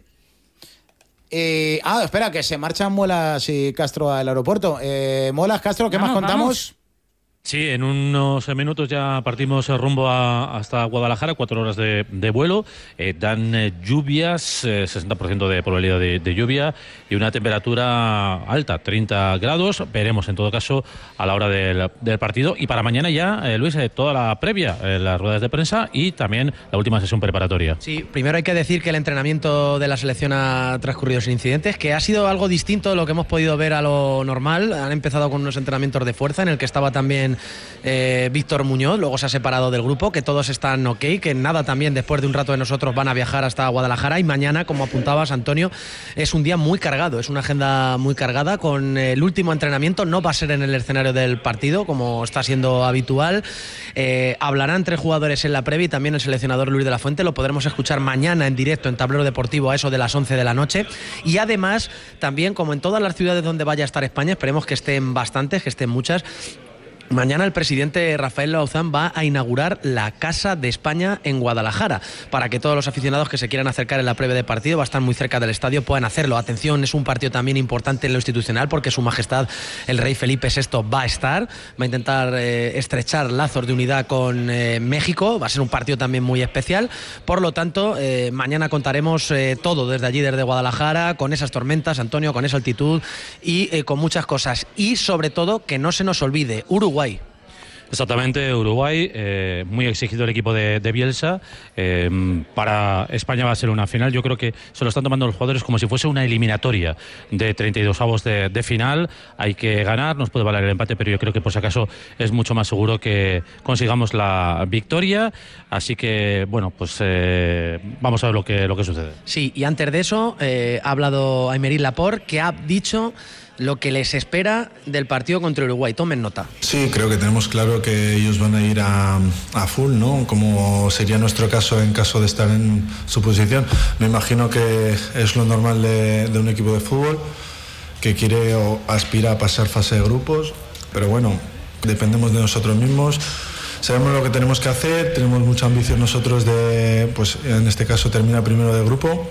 S6: Eh, ah, espera, que se marchan Muelas y Castro al aeropuerto. Eh, Muelas, Castro, ¿qué
S7: Vamos,
S6: más contamos?
S7: vamos.
S3: Sí, en unos minutos ya partimos rumbo a, hasta Guadalajara, cuatro horas de, de vuelo. Eh, dan eh, lluvias, eh, sesenta por ciento de probabilidad de, de lluvia y una temperatura alta, treinta grados. Veremos en todo caso a la hora del, del partido. Y para mañana ya, eh, Luis, eh, toda la previa, eh, las ruedas de prensa y también la última sesión preparatoria.
S2: Sí, primero hay que decir que el entrenamiento de la selección ha transcurrido sin incidentes, que ha sido algo distinto de lo que hemos podido ver a lo normal. Han empezado con unos entrenamientos de fuerza en el que estaba también Eh, Víctor Muñoz, luego se ha separado del grupo, que todos están ok, que nada también después de un rato de nosotros van a viajar hasta Guadalajara y mañana, como apuntabas Antonio, es un día muy cargado, es una agenda muy cargada con el último entrenamiento, no va a ser en el escenario del partido como está siendo habitual, eh, hablarán tres jugadores en la previa y también el seleccionador Luis de la Fuente, lo podremos escuchar mañana en directo en Tablero Deportivo a eso de las once de la noche y además también como en todas las ciudades donde vaya a estar España, esperemos que estén bastantes, que estén muchas. Mañana el presidente Rafael Lauzán va a inaugurar la Casa de España en Guadalajara para que todos los aficionados que se quieran acercar en la previa de partido, va a estar muy cerca del estadio, puedan hacerlo. Atención, es un partido también importante en lo institucional porque Su Majestad el Rey Felipe sexto va a estar, va a intentar eh, estrechar lazos de unidad con eh, México, va a ser un partido también muy especial. Por lo tanto, eh, mañana contaremos eh, todo desde allí, desde Guadalajara, con esas tormentas, Antonio, con esa altitud y eh, con muchas cosas. Y sobre todo, que no se nos olvide, Uruguay.
S3: Exactamente, Uruguay, eh, muy exigido el equipo de, de Bielsa. Eh, para España va a ser una final. Yo creo que se lo están tomando los jugadores como si fuese una eliminatoria de treinta y dos avos de, de final. Hay que ganar, nos puede valer el empate, pero yo creo que por si acaso es mucho más seguro que consigamos la victoria. Así que, bueno, pues eh, vamos a ver lo que, lo que sucede.
S2: Sí, y antes de eso eh, ha hablado Aymeric Laporte, que ha dicho lo que les espera del partido contra Uruguay. Tomen nota.
S9: Sí, creo que tenemos claro que ellos van a ir a, a full, ¿no? Como sería nuestro caso en caso de estar en su posición. Me imagino que es lo normal de, de un equipo de fútbol que quiere o aspira a pasar fase de grupos, pero bueno, dependemos de nosotros mismos. Sabemos lo que tenemos que hacer, tenemos mucha ambición nosotros de, pues en este caso terminar primero de grupo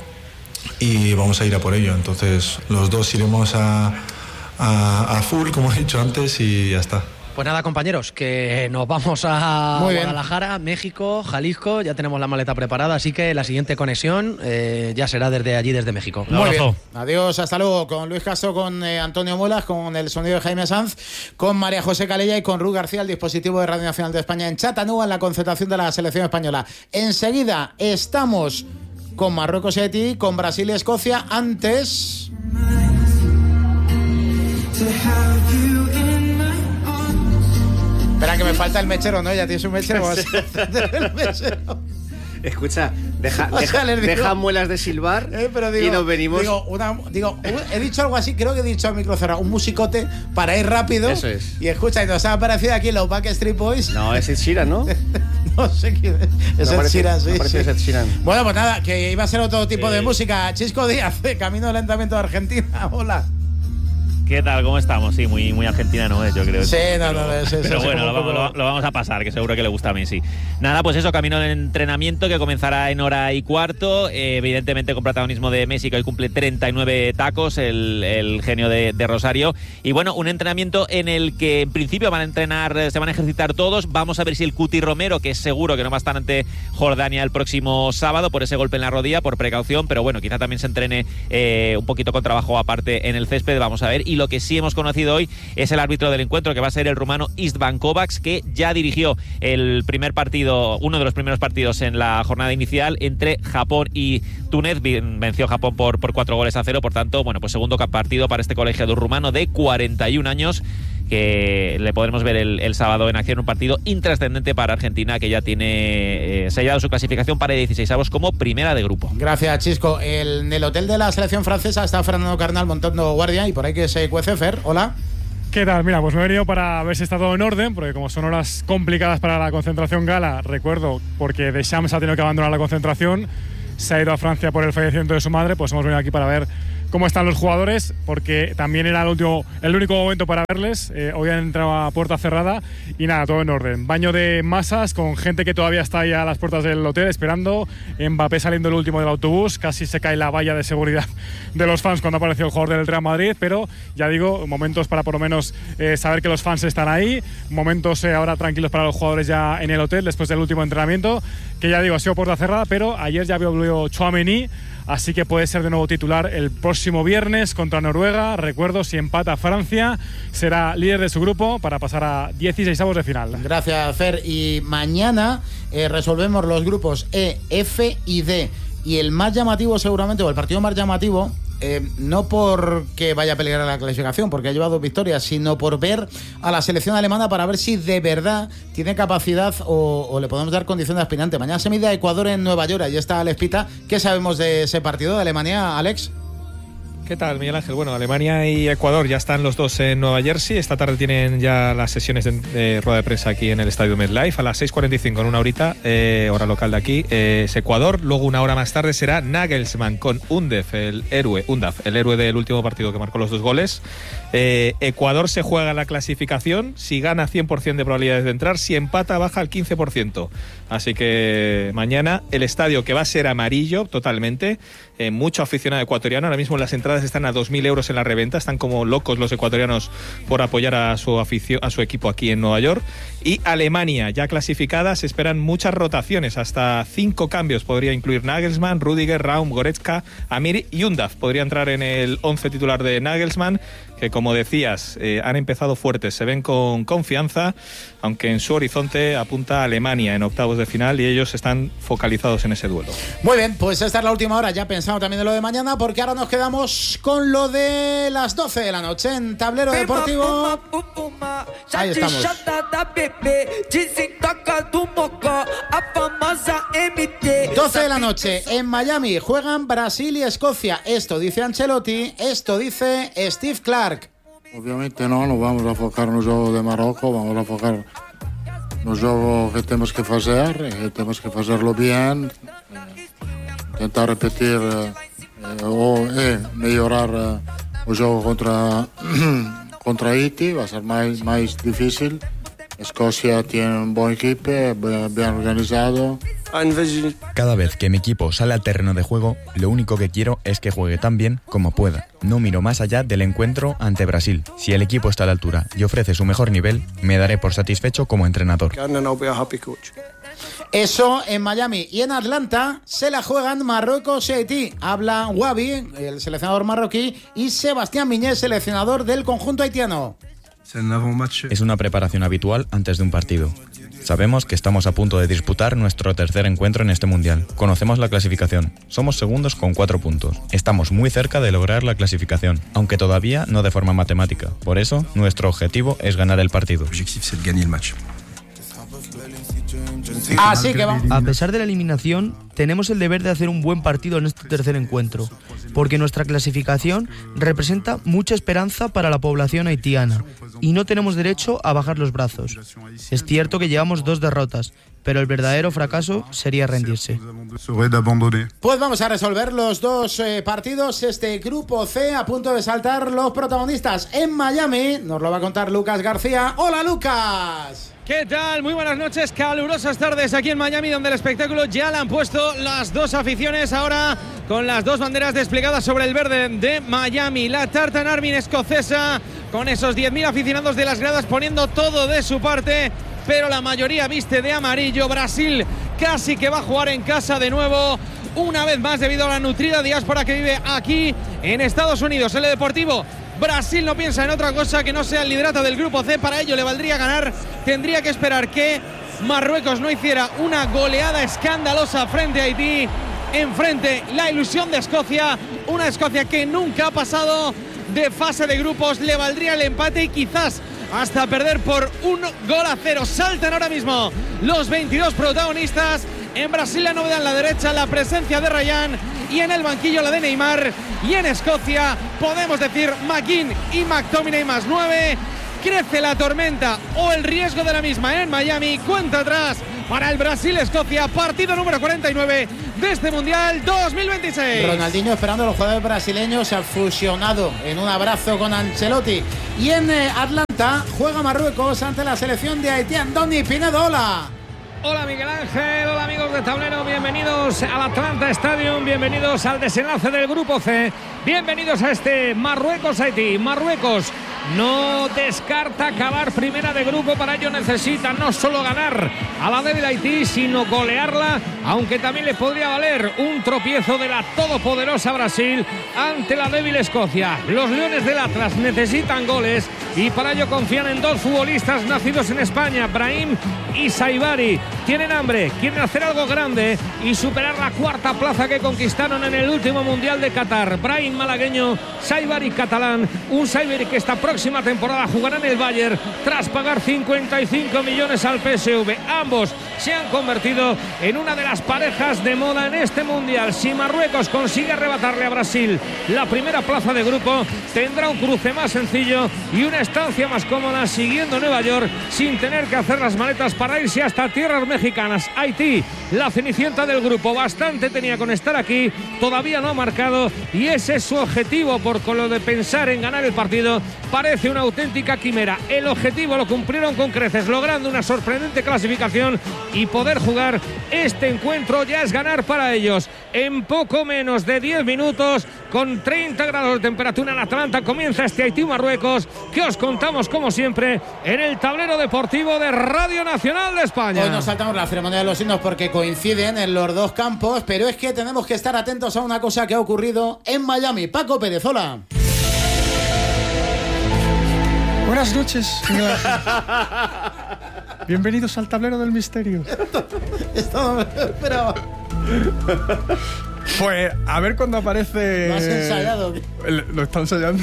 S9: y vamos a ir a por ello. Entonces los dos iremos a A, a full, como he dicho antes, y ya está.
S2: Pues nada, compañeros, que nos vamos a
S6: Muy bien.
S2: Guadalajara, México, Jalisco, ya tenemos la maleta preparada, así que la siguiente conexión eh, ya será desde allí, desde México.
S6: Muy bien. Adiós, hasta luego. Con Luis Castro, con eh, Antonio Muelas, con el sonido de Jaime Sanz, con María José Calella y con Ruth García, el dispositivo de Radio Nacional de España en Chattanooga, en la concentración de la selección española. Enseguida estamos con Marruecos y Haití, con Brasil y Escocia. Antes... Espera, que me falta el mechero, ¿no? Ya tienes un mechero. Vas a encender el mechero.
S10: Escucha, deja,
S6: O sea,
S10: deja,
S6: les digo-
S10: deja Muelas de silbar
S6: Eh, pero digo,
S10: y nos venimos.
S6: Digo, una- digo, he dicho algo así, creo que he dicho a micro cerrado, un musicote para ir rápido.
S10: Eso es.
S6: Y escucha, y nos ha aparecido aquí los Backstreet Boys.
S10: No, es Ed Sheeran, ¿no?
S6: No sé quién es. Es
S10: No
S6: Ed
S10: parece-
S6: Sheeran, sí.
S10: no parece
S6: sí.
S10: Ed Sheeran.
S6: Bueno, pues nada, que iba a ser otro tipo de música. Chisco Díaz, de Camino Lentamente de Argentina. Hola.
S11: ¿Qué tal? ¿Cómo estamos? Sí, muy, muy argentina no es, yo creo.
S6: Sí, no,
S11: pero,
S6: no, es- es-
S11: pero
S6: es
S11: bueno,
S6: como
S11: lo,
S6: un poco-
S11: lo- lo vamos a pasar, que seguro que le gusta a Messi. Nada, pues eso, camino del entrenamiento que comenzará en hora y cuarto, eh, evidentemente con protagonismo de Messi, que hoy cumple treinta y nueve tacos, el, el genio de, de Rosario. Y bueno, un entrenamiento en el que en principio van a entrenar, eh, se van a ejercitar todos. Vamos a ver si el Cuti Romero, que es seguro que no va a estar ante Jordania el próximo sábado por ese golpe en la rodilla, por precaución, pero bueno, quizá también se entrene eh, un poquito con trabajo aparte en el césped, vamos a ver. Y y lo que sí hemos conocido hoy es el árbitro del encuentro, que va a ser el rumano Istvan Kovacs, que ya dirigió el primer partido, uno de los primeros partidos en la jornada inicial entre Japón y Túnez. Venció Japón por, por cuatro goles a cero, por tanto, bueno, pues segundo partido para este colegiado rumano de cuarenta y un años, que le podremos ver el, el sábado en acción, un partido intrascendente para Argentina, que ya tiene eh, sellado su clasificación para dieciseisavos como primera de grupo.
S6: Gracias, Chisco. El, en el hotel de la selección francesa está Fernando Carnal montando guardia y por ahí que se cuece. Fer, hola.
S12: ¿Qué tal? Mira, pues me he venido para ver si está todo en orden, porque como son horas complicadas para la concentración gala, recuerdo, porque Deschamps ha tenido que abandonar la concentración, se ha ido a Francia por el fallecimiento de su madre, pues hemos venido aquí para ver cómo están los jugadores, porque también era el, último, el único momento para verles. Eh, hoy han entrado a puerta cerrada y nada, todo en orden. Baño de masas con gente que todavía está ahí a las puertas del hotel esperando. Mbappé saliendo el último del autobús, casi se cae la valla de seguridad de los fans cuando apareció el jugador del Real Madrid, pero ya digo, momentos para por lo menos eh, saber que los fans están ahí, momentos eh, ahora tranquilos para los jugadores ya en el hotel después del último entrenamiento, que ya digo, ha sido puerta cerrada, pero ayer ya vio Tchouaméni, así que puede ser de nuevo titular el próximo viernes contra Noruega. Recuerdo, si empata Francia, será líder de su grupo para pasar a dieciseisavos de final.
S6: Gracias, Fer. Y mañana eh, resolvemos los grupos E, F y D. Y el más llamativo seguramente, o el partido más llamativo, eh, no porque vaya a pelear la clasificación, porque ha llevado victorias, sino por ver a la selección alemana para ver si de verdad tiene capacidad o, o le podemos dar condición de aspirante. Mañana se mide a Ecuador en Nueva York, ahí está Alex Pita. ¿Qué sabemos de ese partido de Alemania, Alex?
S13: ¿Qué tal, Miguel Ángel? Bueno, Alemania y Ecuador ya están los dos en Nueva Jersey. Esta tarde tienen ya las sesiones de, de rueda de prensa aquí en el estadio MetLife a las seis cuarenta y cinco, en una horita, eh, hora local de aquí. Eh, es Ecuador. Luego, una hora más tarde, será Nagelsmann con Undaf, el héroe, Undaf, el héroe del último partido que marcó los dos goles. Eh, Ecuador se juega la clasificación. Si gana, cien por ciento de probabilidades de entrar. Si empata, baja al quince por ciento. Así que mañana el estadio, que va a ser amarillo totalmente, eh, mucho aficionado ecuatoriano. Ahora mismo las entradas están a dos mil euros en la reventa. Están como locos los ecuatorianos por apoyar a su afición, a su equipo aquí en Nueva York. Y Alemania, ya clasificada, se esperan muchas rotaciones. Hasta cinco cambios podría incluir Nagelsmann, Rüdiger, Raum, Goretzka, Amiri y Undaf. Podría entrar en el once titular de Nagelsmann, que, como decías, eh, han empezado fuertes, se ven con confianza, aunque en su horizonte apunta a Alemania en octavos de final y ellos están focalizados en ese duelo.
S6: Muy bien, pues esta es la última hora, ya pensando también en lo de mañana, porque ahora nos quedamos con lo de las doce de la noche en Tablero Deportivo. Ahí estamos. doce de la noche en Miami, juegan Brasil y Escocia. Esto dice Ancelotti, esto dice Steve Clark.
S14: Obviamente no, no vamos a enfocar no juego de Marruecos, vamos a enfocar no juego que tenemos que hacer, que tenemos que hacerlo bien, eh, intentar repetir eh, eh, o eh, mejorar eh, el juego contra, contra Haití, va a ser más, más difícil. Escocia tiene un buen equipo, bien organizado.
S15: Cada vez que mi equipo sale al terreno de juego, lo único que quiero es que juegue tan bien como pueda. No miro más allá del encuentro ante Brasil. Si el equipo está a la altura y ofrece su mejor nivel, me daré por satisfecho como entrenador.
S6: Eso en Miami. Y en Atlanta se la juegan Marruecos y Haití. Habla Wabi, el seleccionador marroquí, y Sebastián Miñé, seleccionador del conjunto haitiano.
S15: Es una preparación habitual antes de un partido. Sabemos que estamos a punto de disputar nuestro tercer encuentro en este mundial. Conocemos la clasificación. Somos segundos con cuatro puntos. Estamos muy cerca de lograr la clasificación, aunque todavía no de forma matemática. Por eso, nuestro objetivo es ganar el partido.
S6: Así que vamos.
S16: A pesar de la eliminación, tenemos el deber de hacer un buen partido en este tercer encuentro, porque nuestra clasificación representa mucha esperanza para la población haitiana y no tenemos derecho a bajar los brazos. Es cierto que llevamos dos derrotas, pero el verdadero fracaso sería rendirse.
S6: Pues vamos a resolver los dos eh, partidos. Este grupo C, a punto de saltar los protagonistas en Miami. Nos lo va a contar Lucas García. ¡Hola, Lucas!
S17: ¿Qué tal? Muy buenas noches, calurosas tardes aquí en Miami, donde el espectáculo ya le han puesto las dos aficiones, ahora con las dos banderas desplegadas sobre el verde de Miami. La Tartan Army escocesa, con esos diez mil aficionados de las gradas poniendo todo de su parte, pero la mayoría viste de amarillo. Brasil casi que va a jugar en casa de nuevo, una vez más, debido a la nutrida diáspora que vive aquí en Estados Unidos. El Deportivo Brasil no piensa en otra cosa que no sea el liderato del grupo C. Para ello le valdría ganar. Tendría que esperar que Marruecos no hiciera una goleada escandalosa frente a Haití. Enfrente la ilusión de Escocia, una Escocia que nunca ha pasado de fase de grupos. Le valdría el empate y quizás hasta perder por un gol a cero. Saltan ahora mismo los veintidós protagonistas. En Brasil la novedad en la derecha, la presencia de Ryan, y en el banquillo la de Neymar. Y en Escocia podemos decir McGinn y McTominay más nueve. Crece la tormenta o el riesgo de la misma en Miami. Cuenta atrás para el Brasil-Escocia, partido número cuarenta y nueve de este Mundial dos mil veintiséis.
S6: Ronaldinho esperando a los jugadores brasileños, se ha fusionado en un abrazo con Ancelotti. Y en eh, Atlanta juega Marruecos ante la selección de Haití. Andoni Pinedo, hola.
S18: Hola Miguel Ángel, hola amigos de Tablero, bienvenidos al Atlanta Stadium, bienvenidos al desenlace del Grupo C, bienvenidos a este Marruecos-Haití. Marruecos no descarta acabar primera de grupo, para ello necesita no solo ganar a la débil Haití, sino golearla, aunque también le podría valer un tropiezo de la todopoderosa Brasil ante la débil Escocia. Los Leones del Atlas necesitan goles y para ello confían en dos futbolistas nacidos en España, Brahim y Saibari. Tienen hambre, quieren hacer algo grande y superar la cuarta plaza que conquistaron en el último Mundial de Qatar. Brahim malagueño, Saibari catalán, un Saibari que esta próxima temporada jugará en el Bayern tras pagar cincuenta y cinco millones al P S V. Ambos se han convertido en una de las parejas de moda en este Mundial. Si Marruecos consigue arrebatarle a Brasil la primera plaza de grupo, tendrá un cruce más sencillo y una estancia más cómoda siguiendo Nueva York sin tener que hacer las maletas para irse hasta tierras mexicanas. Haití, la cenicienta del grupo, bastante tenía con estar aquí, todavía no ha marcado y ese es su objetivo, por con lo de pensar en ganar el partido parece una auténtica quimera. El objetivo lo cumplieron con creces, logrando una sorprendente clasificación y poder jugar este encuentro ya es ganar para ellos. En poco menos de diez minutos, con treinta grados de temperatura en Atlanta, comienza este Haití-Marruecos que os contamos como siempre en el tablero deportivo de Radio Nacional de España.
S6: Hoy nos saltamos la ceremonia de los himnos porque coinciden en los dos campos, pero es que tenemos que estar atentos a una cosa que ha ocurrido en Miami. Paco Pérez, hola.
S19: Buenas noches. Bienvenidos al tablero del misterio.
S6: Esto no me lo esperaba.
S19: Pues a ver cuando aparece.
S6: ¿Lo has ensayado?
S19: Lo está ensayando.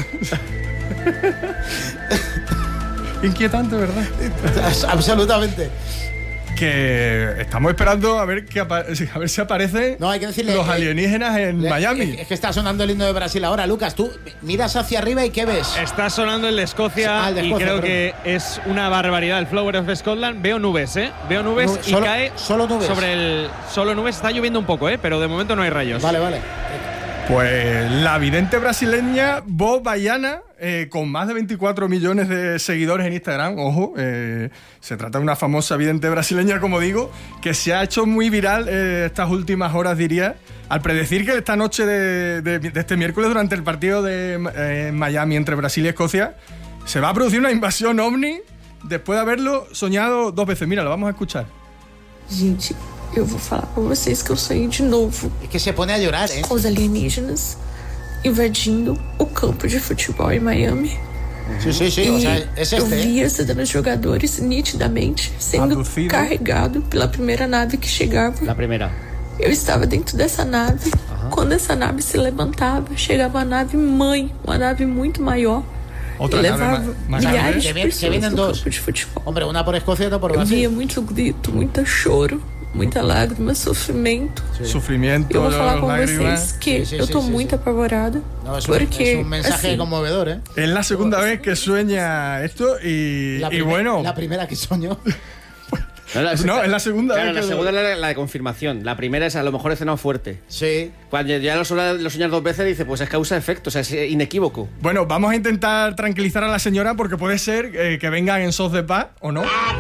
S19: Inquietante, ¿verdad?
S6: Absolutamente.
S19: Que estamos esperando a ver, que a ver si aparecen
S6: no, hay que decirle,
S19: los
S6: eh,
S19: alienígenas en
S6: le,
S19: Miami.
S6: Es que está sonando el himno de Brasil ahora, Lucas. Tú miras hacia arriba y ¿qué ves?
S17: Está sonando el de Escocia, ah, el de Escocia y creo perdón. que es una barbaridad. El Flower of Scotland. Veo nubes, ¿eh? Veo nubes Nube, y
S6: solo,
S17: cae
S6: solo nubes.
S17: sobre el. Solo nubes. Está lloviendo un poco, ¿eh? Pero de momento no hay rayos.
S6: Vale, vale.
S19: Pues la vidente brasileña Bo Baiana, eh, con más de veinticuatro millones de seguidores en Instagram, ojo, eh, se trata de una famosa vidente brasileña, como digo, que se ha hecho muy viral eh, estas últimas horas, diría, al predecir que esta noche de, de, de este miércoles, durante el partido de eh, Miami entre Brasil y Escocia, se va a producir una invasión ovni después de haberlo soñado dos veces. Mira, lo vamos a escuchar.
S20: Gente, eu vou falar pra vocês que eu sonhei de novo.
S6: É que se põe a llorar, hein?
S20: Os alienígenas invadindo o campo de futebol em Miami.
S6: Sim, sim, sim. O sea, es este,
S20: eu via os jogadores nitidamente sendo Aducido. carregado pela primeira nave que chegava.
S10: La primeira.
S20: Eu estava dentro dessa nave. Uhum. Quando essa nave se levantava, chegava uma nave mãe, uma nave muito maior.
S6: Otra
S20: e levava milhares de pessoas
S6: que vienen
S20: no
S6: dos.
S20: campo de futebol.
S6: Hombre, una por Escocia y otra por
S20: Eu
S6: Brasil.
S20: via muito grito, muito choro, muita lágrima, sofrimento.
S19: Sí. Sufrimiento,
S20: eu vou falar com
S19: lágrimas.
S20: vocês que
S6: sí, sí,
S20: eu tô
S6: sí,
S20: muito
S6: sí.
S20: apavorada.
S6: No, es,
S20: porque,
S6: un, es un mensaje
S20: assim,
S6: conmovedor, ¿eh?
S19: Es la segunda vez que sueña esto y,
S6: la
S19: y
S6: primer,
S19: bueno.
S6: La primera que soñó.
S10: No, la,
S19: no, es la segunda
S10: claro,
S19: vez
S10: la
S19: que
S10: segunda es la, la de confirmación. La primera es a lo mejor he cenado fuerte.
S6: Sí.
S10: Cuando ya lo, lo soñas dos veces, dice, pues es causa-efecto, o sea, es inequívoco.
S19: Bueno, vamos a intentar tranquilizar a la señora porque puede ser eh, que vengan en sos de paz o no.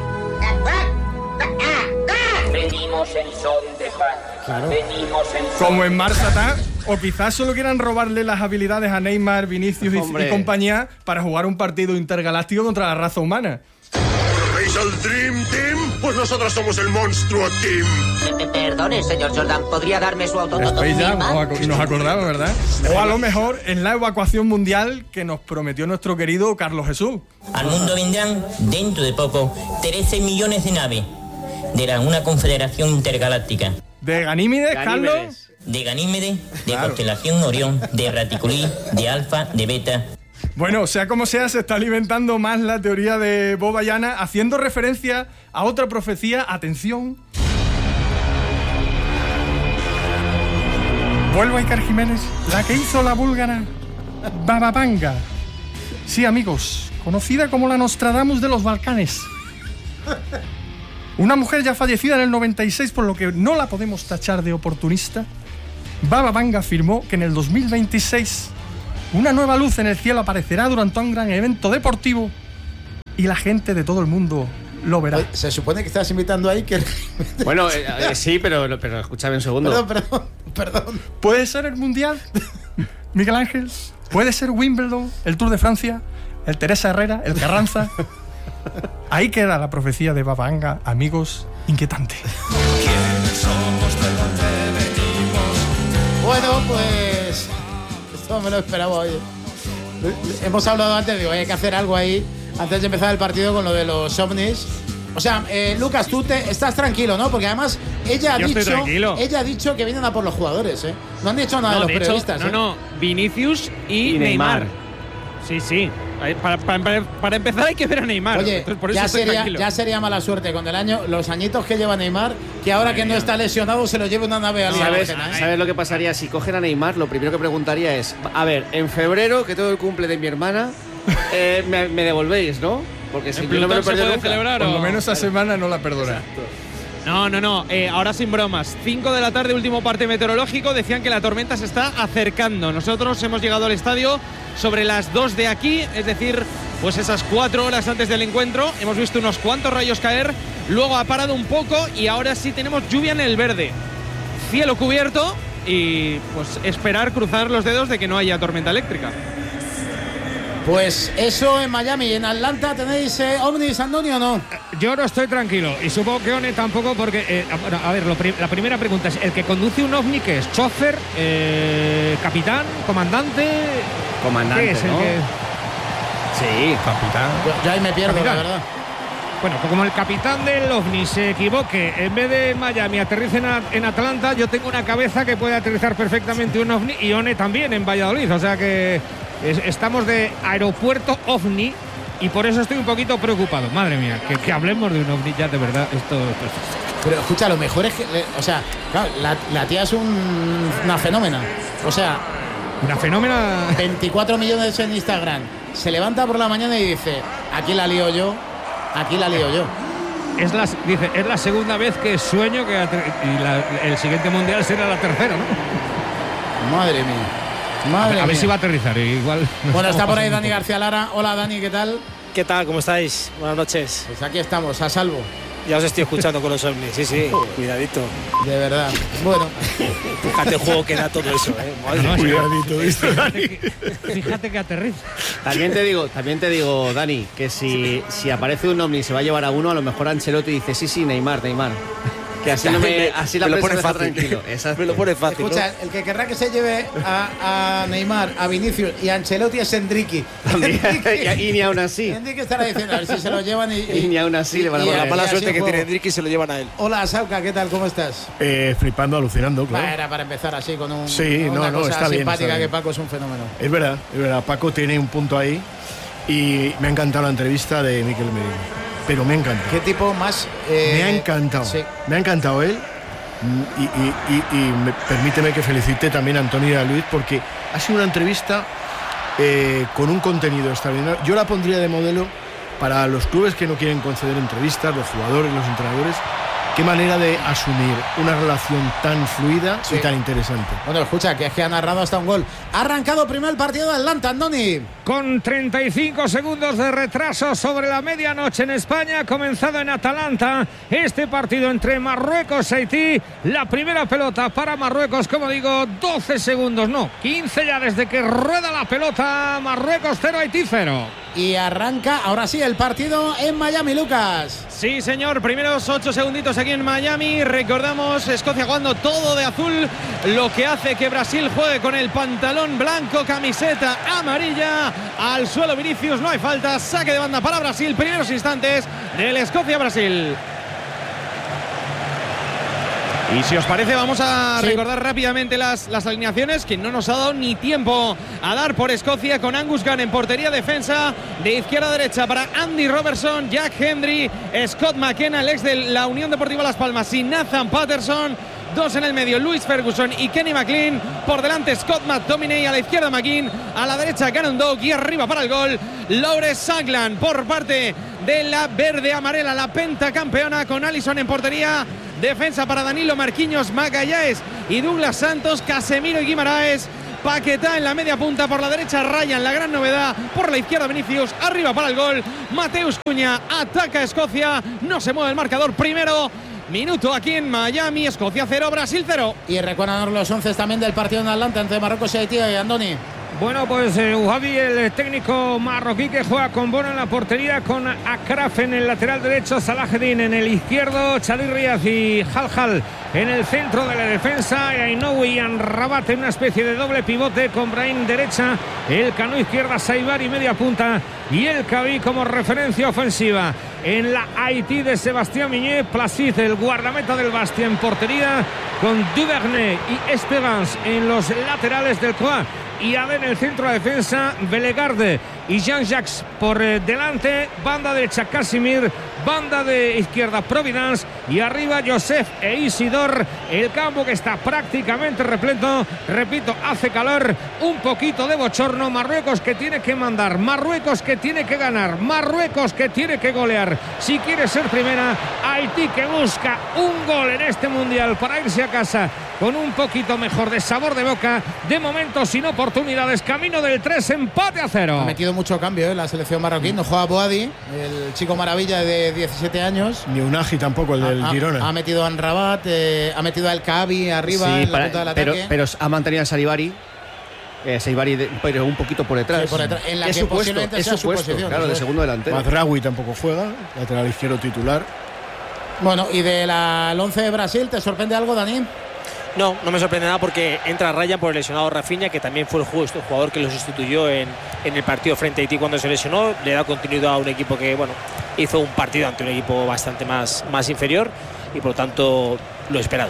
S21: Venimos en son de paz.
S6: Claro.
S21: Venimos en son
S19: Como en Mars Attack, o quizás solo quieran robarle las habilidades a Neymar, Vinicius y, y compañía para jugar un partido intergaláctico contra la raza humana.
S21: Veis
S5: ¿Sois el Dream Team? Pues nosotros somos el Monstruo Team.
S21: Perdone, señor Jordan, ¿podría darme su autógrafo?
S19: Space Jam, y nos acordamos, ¿verdad? O a lo mejor en la evacuación mundial que nos prometió nuestro querido Carlos Jesús.
S22: Al mundo vendrán, dentro de poco, trece millones de naves de la, una confederación intergaláctica.
S19: ¿De Ganímedes, Carlos?
S22: De Ganímedes, de claro. Constelación Orión, de Raticulí, de Alfa, de Beta.
S19: Bueno, sea como sea, se está alimentando más la teoría de Bob Ayana, haciendo referencia a otra profecía. Atención. Vuelvo a Iker Jiménez, la que hizo la búlgara Baba Vanga. Sí, amigos, conocida como la Nostradamus de los Balcanes. Una mujer ya fallecida en el noventa y seis, por lo que no la podemos tachar de oportunista. Baba Vanga afirmó que en el dos mil veintiséis una nueva luz en el cielo aparecerá durante un gran evento deportivo y la gente de todo el mundo lo verá.
S6: Oye, se supone que estás invitando a Iker.
S10: Bueno, eh, eh, sí, pero, pero escúchame un segundo.
S6: Perdón, perdón, perdón.
S19: ¿Puede ser el Mundial, Miguel Ángel? ¿Puede ser Wimbledon, el Tour de Francia, el Teresa Herrera, el Carranza? Ahí queda la profecía de Baba Vanga, amigos, inquietante.
S6: Bueno, pues esto me lo esperaba hoy. Hemos hablado antes, digo, hay que hacer algo ahí antes de empezar el partido con lo de los ovnis. O sea, eh, Lucas, tú te, estás tranquilo, ¿no? Porque además ella ha
S17: Yo
S6: dicho,
S17: estoy tranquilo.
S6: ella ha dicho que vienen a por los jugadores, ¿eh? No han dicho nada
S17: No,
S6: de los
S17: de hecho,
S6: periodistas.
S17: no,
S6: ¿eh?
S17: no, Vinicius y,
S10: Y
S17: Neymar.
S10: Neymar.
S17: Sí, sí. Para, para, para empezar hay que ver a Neymar.
S6: Oye,
S17: Entonces, por eso
S6: ya,
S17: estoy
S6: sería,
S17: tranquilo.
S6: ya sería mala suerte con el año, los añitos que lleva Neymar, que ahora que no está lesionado se lo lleve una nave
S10: ¿Sabes,
S6: alienígena, ¿eh?
S10: ¿Sabes lo que pasaría si cogen a Neymar? Lo primero que preguntaría es, a ver, en febrero, que todo el cumple de mi hermana, eh, me, me devolvéis, ¿no? Porque si yo no me lo he perdido nunca.
S17: Celebrar,
S19: Por
S17: o...
S19: lo menos esa semana no la perdona.
S17: No, no, no. Eh, ahora sin bromas. cinco de la tarde, último parte meteorológico. Decían que la tormenta se está acercando. Nosotros hemos llegado al estadio sobre las dos de aquí, es decir, pues esas cuatro horas antes del encuentro. Hemos visto unos cuantos rayos caer. Luego ha parado un poco y ahora sí tenemos lluvia en el verde. Cielo cubierto y pues esperar, cruzar los dedos de que no haya tormenta eléctrica.
S6: Pues eso en Miami. ¿En Atlanta tenéis eh, ovnis, Antonio, o no?
S18: Yo no estoy tranquilo y supongo que One tampoco porque, eh, bueno, a ver, lo prim la primera pregunta es, ¿el que conduce un ovni qué es? ¿Chofer? Eh, ¿Capitán? ¿Comandante?
S10: Comandante,
S18: ¿Qué es el
S10: ¿no?
S18: que...?
S10: Sí, capitán.
S6: Yo, yo ahí me pierdo,
S18: Capitán.
S6: la verdad.
S18: Bueno, pues como el capitán del ovni se equivoque, en vez de Miami aterrice en, en Atlanta, yo tengo una cabeza que puede aterrizar perfectamente un ovni y One también en Valladolid, o sea que es, estamos de aeropuerto ovni y por eso estoy un poquito preocupado. Madre mía, que, que hablemos de un ovni ya de verdad, esto... esto
S6: Pero escucha, lo mejor es que, le- o sea, claro, la, la tía es un- una fenómena. O sea,
S18: una fenómena.
S6: veinticuatro millones en Instagram. Se levanta por la mañana y dice, aquí la lío yo, aquí la lío yo.
S18: Es la, dice, es la segunda vez que sueño que ater- y la- el siguiente mundial será la tercera, ¿no?
S6: Madre mía. Madre
S18: a ver
S6: mía.
S18: si va a aterrizar, igual.
S6: Bueno, está por ahí Dani García Lara. Hola, Dani, ¿qué tal?
S23: ¿Qué tal? ¿Cómo estáis? Buenas noches.
S6: Pues aquí estamos, a salvo.
S23: Ya os estoy escuchando con los ovnis, sí, sí, cuidadito.
S6: De verdad. Bueno.
S23: Fíjate el juego que da todo eso, ¿eh? Madre
S18: No,
S23: mía.
S18: cuidadito, fíjate, que, fíjate que aterriza.
S10: También te digo, también te digo, Dani, que si, si aparece un ovni y se va a llevar a uno, a lo mejor Ancelotti dice, sí, sí, Neymar, Neymar. Que así, no me, así la
S23: me lo
S10: prensa
S23: pone
S10: está
S23: fácil.
S10: tranquilo. Exacto.
S23: Me lo pone fácil,
S6: Escucha, el que querrá que se lleve a, a Neymar, a Vinicius y a Ancelotti es Enrique.
S10: y ni aún así.
S6: Enrique estará diciendo a ver si se lo llevan y,
S10: Y ni aún así le van a
S6: y-
S10: poner.
S23: La mala
S6: y así
S23: suerte
S6: el
S23: que
S6: juego.
S23: tiene Enrique y se lo llevan a él.
S6: Hola, Sauca, ¿qué tal? ¿Cómo estás?
S24: Eh, flipando, alucinando, claro.
S6: Va, era para empezar así con un,
S24: Sí,
S6: una
S24: no, no,
S6: cosa
S24: está bien,
S6: simpática
S24: está bien.
S6: que Paco es un fenómeno.
S24: Es verdad, es verdad. Paco tiene un punto ahí y me ha encantado la entrevista de Mikel Merino. Pero me ha encantado.
S6: ¿Qué tipo más? eh,
S24: Me ha encantado.
S6: sí.
S24: Me ha encantado él. Y, y- y- y me- permíteme que felicite también a Antonio y a Luis porque ha sido una entrevista eh, con un contenido extraordinario. Yo la pondría de modelo para los clubes que no quieren conceder entrevistas, los jugadores, los entrenadores. Qué manera de asumir una relación tan fluida
S6: Sí.
S24: y tan interesante.
S6: Bueno, escucha, que es que ha narrado hasta un gol. Ha arrancado primero el partido de Atlanta, Andoni.
S18: Con treinta y cinco segundos de retraso sobre la medianoche en España, ha comenzado en Atalanta este partido entre Marruecos y Haití. La primera pelota para Marruecos, como digo, doce segundos, no, quince ya desde que rueda la pelota. Marruecos cero, Haití cero.
S6: Y arranca, ahora sí, el partido en Miami, Lucas.
S17: Sí, señor, primeros ocho segunditos aquí en Miami. Recordamos, Escocia jugando todo de azul, lo que hace que Brasil juegue con el pantalón blanco, camiseta amarilla. Al suelo Vinicius, no hay falta, saque de banda para Brasil. Primeros instantes del Escocia-Brasil. Y si os parece, vamos a sí. recordar rápidamente las, las alineaciones que no nos ha dado ni tiempo a dar por Escocia, con Angus Gunn en portería, defensa de izquierda a derecha para Andy Robertson, Jack Hendry, Scott McKenna, el ex de la Unión Deportiva Las Palmas, y Nathan Patterson. Dos en el medio, Louis Ferguson y Kenny McLean. Por delante, Scott McTominay. A la izquierda, McKean. A la derecha, Cannon Doug. Y arriba para el gol, Laure Saglan. Por parte de la verde-amarela, la pentacampeona, con Alisson en portería. Defensa para Danilo, Marquinhos, Magalhães y Douglas Santos. Casemiro y Guimaraes. Paquetá en la media punta. Por la derecha, Ryan, la gran novedad. Por la izquierda, Vinicius. Arriba para el gol, Mateus Cunha. Ataca a Escocia. No se mueve el marcador. Primero minuto aquí en Miami. Escocia cero, Brasil cero.
S6: Y recuerdan los once también del partido en Atlanta entre Marruecos y Haití, Andoni.
S18: Bueno, pues eh, Javi, el técnico marroquí, que juega con Bono en la portería, con Akraf en el lateral derecho, Salaheddin en el izquierdo, Chalil Riaz y Haljal en el centro de la defensa, Ainoui y Anrabat en una especie de doble pivote, con Brahim derecha, el Cano izquierda, Saibari media punta y el Cabi como referencia ofensiva. En la Haití de Sebastián Migné, Placid, el guardameta del Bastia, en portería, con Duvernay y Esperance en los laterales del Croix. Y a ver, en el centro de defensa, Belegarde y Jean-Jacques por eh, delante. Banda derecha, Casimir. Banda de izquierda, Providence. Y arriba, Joseph e Isidor. El campo que está prácticamente repleto. Repito, hace calor, un poquito de bochorno. Marruecos que tiene que mandar. Marruecos que tiene que ganar. Marruecos que tiene que golear. Si quiere ser primera, Haití que busca un gol en este mundial para irse a casa con un poquito mejor de sabor de boca. De momento, sin oportunidades, camino del tres, empate a cero.
S6: Ha metido mucho cambio ¿eh? la selección marroquí. No juega Boadi, el chico maravilla de diecisiete años.
S24: Ni Unagi tampoco, el del
S6: ha,
S24: Girona.
S6: Ha, ha metido a Anrabat, eh, ha metido al Cabi arriba sí, en la
S10: para,
S6: punta del
S10: pero,
S6: ataque.
S10: Pero ha mantenido a Salibari. Eh, Salibari, de, pero un poquito por detrás.
S6: Sí, por detrás. En la
S10: es
S6: que
S10: supuesto, es
S6: sea
S10: supuesto,
S6: su posición,
S10: claro, de segundo delantero.
S24: Mazraoui tampoco juega, lateral izquierdo titular.
S6: Bueno, y del once de Brasil, ¿te sorprende algo, Dani?
S23: No, no me sorprende nada porque entra Ryan por el lesionado Rafinha, que también fue el jugador que lo sustituyó en, en el partido frente a Haití cuando se lesionó. Le da continuidad a un equipo que, bueno, hizo un partido ante un equipo bastante más, más inferior y por lo tanto lo esperado.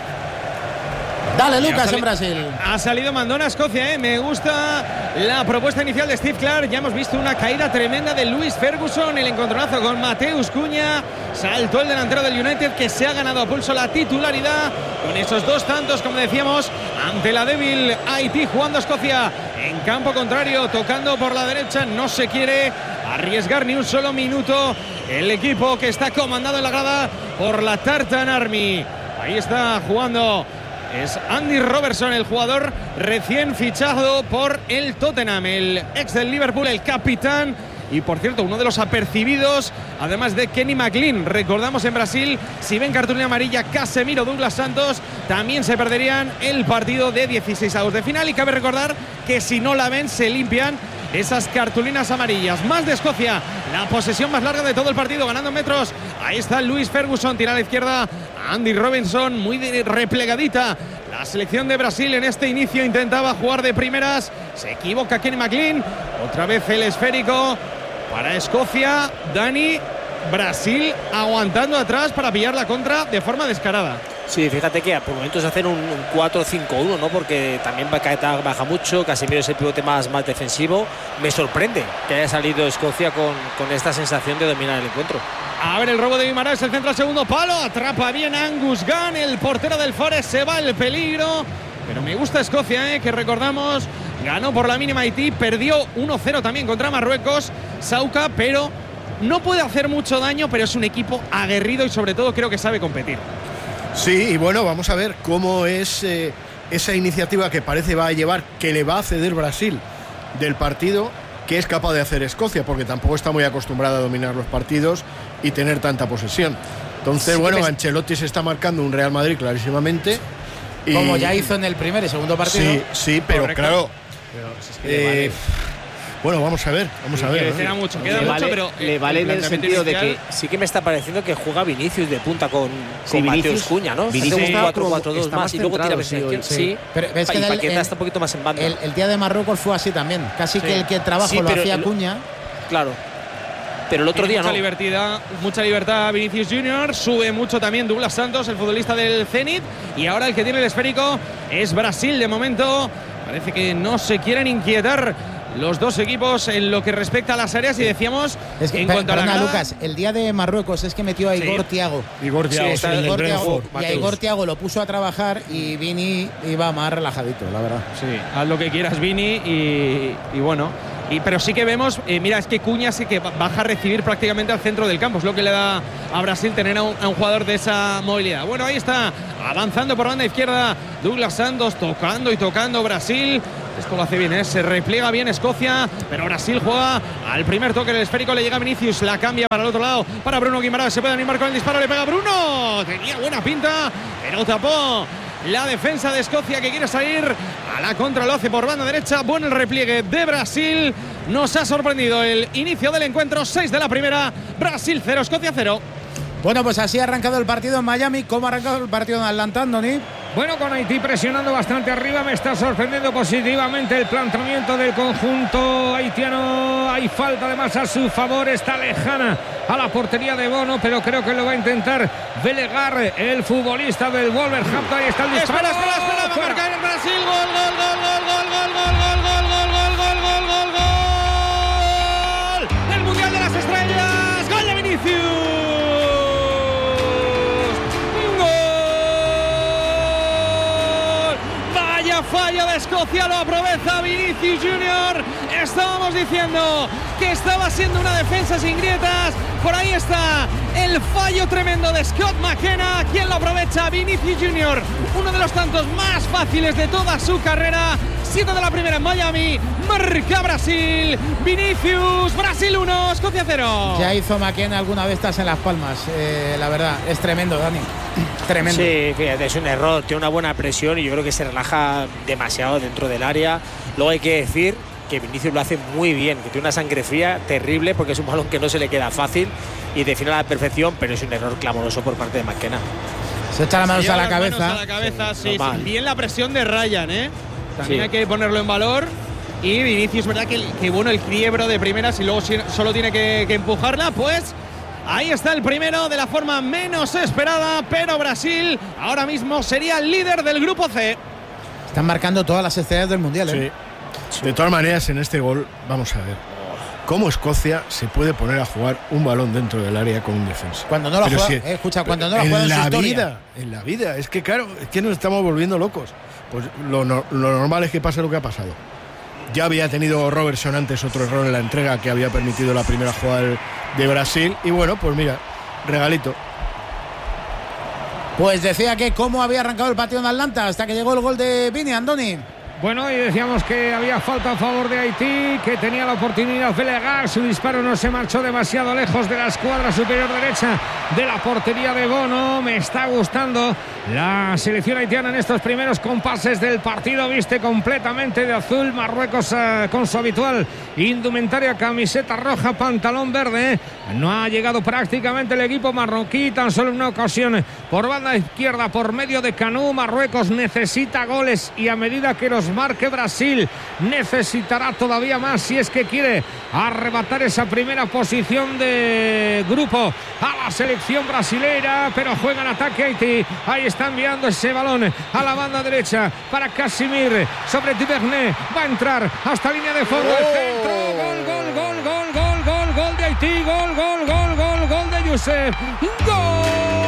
S6: Dale, Lucas, en Brasil.
S17: Ha salido mandona a Escocia, ¿eh? Me gusta la propuesta inicial de Steve Clark. Ya hemos visto una caída tremenda de Louis Ferguson. El encontronazo con Mateus Cunha. Saltó el delantero del United, que se ha ganado a pulso la titularidad con esos dos tantos, como decíamos, ante la débil Haití, jugando a Escocia en campo contrario, tocando por la derecha. No se quiere arriesgar ni un solo minuto el equipo que está comandado en la grada por la Tartan Army. Ahí está jugando. Es Andy Robertson, el jugador recién fichado por el Tottenham, el ex del Liverpool, el capitán. Y por cierto, uno de los apercibidos, además de Kenny McLean. Recordamos, en Brasil, si ven cartulina amarilla Casemiro, Douglas Santos, también se perderían el partido de dieciséis avos de final. Y cabe recordar que si no la ven, se limpian esas cartulinas amarillas. Más de Escocia, la posesión más larga de todo el partido, ganando metros. Ahí está Louis Ferguson, tira a la izquierda Andy Robertson, muy replegadita. La selección de Brasil en este inicio intentaba jugar de primeras. Se equivoca Kenny McLean. Otra vez el esférico para Escocia. Dani, Brasil aguantando atrás para pillar la contra de forma descarada.
S23: Sí, fíjate que por momentos hacen un, un cuatro cinco uno, ¿no? Porque también Paquetá baja mucho, Casemiro es el pivote más, más defensivo. Me sorprende que haya salido Escocia con, con esta sensación de dominar el encuentro.
S17: A ver el robo de Guimaraes, el centro al segundo palo, atrapa bien Angus Gunn, el portero del Forest, se va el peligro. Pero me gusta Escocia, ¿eh? Que recordamos, ganó por la mínima Haití, perdió uno cero también contra Marruecos, Sauca, pero no puede hacer mucho daño, pero es un equipo aguerrido y sobre todo creo que sabe competir.
S24: Sí, y bueno, vamos a ver cómo es eh, esa iniciativa que parece va a llevar, que le va a ceder Brasil del partido, que es capaz de hacer Escocia, porque tampoco está muy acostumbrada a dominar los partidos y tener tanta posesión. Entonces, sí, bueno, Ancelotti se está marcando un Real Madrid clarísimamente. Y
S6: como ya hizo en el primer y segundo partido.
S24: Sí, sí, pero
S6: Correcto.
S24: claro.
S6: Pero si es que eh,
S24: Bueno, vamos a ver, vamos a ver.
S17: Queda mucho, queda
S23: le
S17: mucho,
S23: vale,
S17: pero
S23: le vale en el sentido de que sí que me está pareciendo que juega Vinicius de punta con,
S6: Sí,
S23: con Mateus
S6: Vinicius-
S23: Cuña, ¿no?
S6: Vinicius
S23: Hace un
S6: está
S23: cuatro
S6: como-
S23: cuatro dos
S6: está
S23: más
S6: más
S23: y luego tira
S6: centrado,
S23: versión
S6: sí,
S23: izquierda.
S6: sí.
S23: Sí,
S6: Pero ves
S23: Pa-
S6: que
S23: y
S6: el-
S23: Paqueta
S6: el-
S23: está un poquito más en banda.
S6: El, el día de Marruecos fue así también. Casi
S23: Sí.
S6: que el que trabajo
S23: Sí,
S6: lo
S23: pero
S6: hacía
S23: el-
S6: Cuña.
S23: Claro. Pero el otro
S17: Tiene
S23: día
S17: mucha
S23: no.
S17: libertad, mucha libertad Vinicius Junior, sube mucho también Douglas Santos, el futbolista del Zenit, y ahora el que tiene el esférico es Brasil. De momento parece que no se quieren inquietar los dos equipos en lo que respecta a las áreas, y decíamos
S6: Es que,
S17: en
S6: per-
S17: cuanto a la
S6: perdona,
S17: grada,
S6: Lucas, el día de Marruecos es que metió a Igor
S17: Sí.
S6: Thiago.
S24: Igor Thiago,
S6: Sí,
S24: sí,
S6: está
S24: el
S6: Igor
S24: del
S6: Thiago,
S24: Brentford,
S6: y a
S24: Mateus.
S6: Igor Thiago lo puso a trabajar y Vini iba más relajadito, la verdad.
S17: sí, haz lo que quieras Vini, y, y bueno, y, pero sí que vemos, eh, mira, es que Cuña sí que baja a recibir prácticamente al centro del campo, es lo que le da a Brasil tener a un, a un jugador de esa movilidad. Bueno, ahí está, avanzando por banda izquierda Douglas Santos, tocando y tocando Brasil. Esto lo hace bien, ¿eh? Se repliega bien Escocia, pero Brasil juega al primer toque del esférico, le llega Vinicius, la cambia para el otro lado, para Bruno Guimaraes, se puede animar con el disparo, le pega Bruno, tenía buena pinta, pero tapó la defensa de Escocia, que quiere salir a la contra, lo hace por banda derecha. Bueno el repliegue de Brasil, nos ha sorprendido el inicio del encuentro, seis de la primera, Brasil cero, Escocia cero.
S6: Bueno, pues así ha arrancado el partido en Miami. ¿Cómo ha arrancado el partido en Atlanta, Andoni?
S18: Bueno, con Haití presionando bastante arriba, me está sorprendiendo positivamente el planteamiento del conjunto haitiano. Hay falta además a su favor, está lejana a la portería de Bono, pero creo que lo va a intentar Belegar, el futbolista del Wolverhampton. Ahí está el disparo.
S17: Espera, espera, espera, va a
S18: Fuera.
S17: marcar el Brasil, gol, gol, gol, gol, gol, gol, gol, gol, gol, gol, gol, gol, gol, gol, gol, el Mundial de las Estrellas, gol de Vinicius. Fallo de Escocia, lo aprovecha Vinicius Junior. Estábamos diciendo que estaba siendo una defensa sin grietas. Por ahí está el fallo tremendo de Scott McKenna. ¿Quién lo aprovecha? Vinicius Junior, uno de los tantos más fáciles de toda su carrera. Siete de la primera en Miami. Marca Brasil. Vinicius, Brasil uno, Escocia cero.
S6: Ya hizo McKenna alguna de estas en Las Palmas. Eh, la verdad, es tremendo, Dani. Tremendo.
S23: Sí, fíjate, es un error, tiene una buena presión y yo creo que se relaja demasiado dentro del área. Luego hay que decir que Vinicius lo hace muy bien, que tiene una sangre fría terrible porque es un balón que no se le queda fácil y define a la perfección, pero es un error clamoroso por parte de McKenna.
S6: Se echa las manos
S17: Se
S6: a
S17: lleva
S6: la
S17: las
S6: cabeza.
S17: manos a la cabeza, sí, sí.
S23: Normal.
S17: Bien la presión de Ryan, ¿eh? También
S23: Sí.
S17: hay que ponerlo en valor. Y Vinicius, verdad que, que bueno el quiebro de primeras y luego si- solo tiene que, que empujarla, pues ahí está el primero de la forma menos esperada, pero Brasil ahora mismo sería el líder del grupo C.
S6: Están marcando todas las estrellas del Mundial, ¿eh?
S24: Sí. De todas maneras, en este gol, vamos a ver cómo Escocia se puede poner a jugar un balón dentro del área con un defensa.
S6: Cuando no lo
S24: Pero
S6: juega,
S24: si-
S6: eh, escucha, cuando no lo
S24: en
S6: juega en su
S24: la
S6: historia.
S24: vida, en la vida, es que claro, es que nos estamos volviendo locos. Pues lo, no- lo normal es que pase lo que ha pasado. Ya había tenido Robertson antes otro error en la entrega que había permitido la primera jugada del- de Brasil y bueno, pues mira, regalito.
S6: Pues decía que cómo había arrancado el partido en Atlanta hasta que llegó el gol de Vini, Andoni.
S18: Bueno, y decíamos que había falta a favor de Haití, que tenía la oportunidad de Belegar. Su disparo no se marchó demasiado lejos de la escuadra superior derecha de la portería de Bono. Me está gustando la selección haitiana en estos primeros compases del partido. Viste completamente de azul. Marruecos eh, con su habitual indumentaria, camiseta roja, pantalón verde. No ha llegado prácticamente el equipo marroquí, tan solo en una ocasión por banda izquierda, por medio de Canú. Marruecos necesita goles y a medida que los marque Brasil necesitará todavía más si es que quiere arrebatar esa primera posición de grupo a la selección brasileira, pero juega en ataque Haití. Ahí está enviando ese balón a la banda derecha para Casimir sobre Duvernay, va a entrar hasta línea de fondo, el centro, gol, gol, gol, gol, gol, gol, gol de Haití, gol, gol, gol, gol, gol de Youssef, gol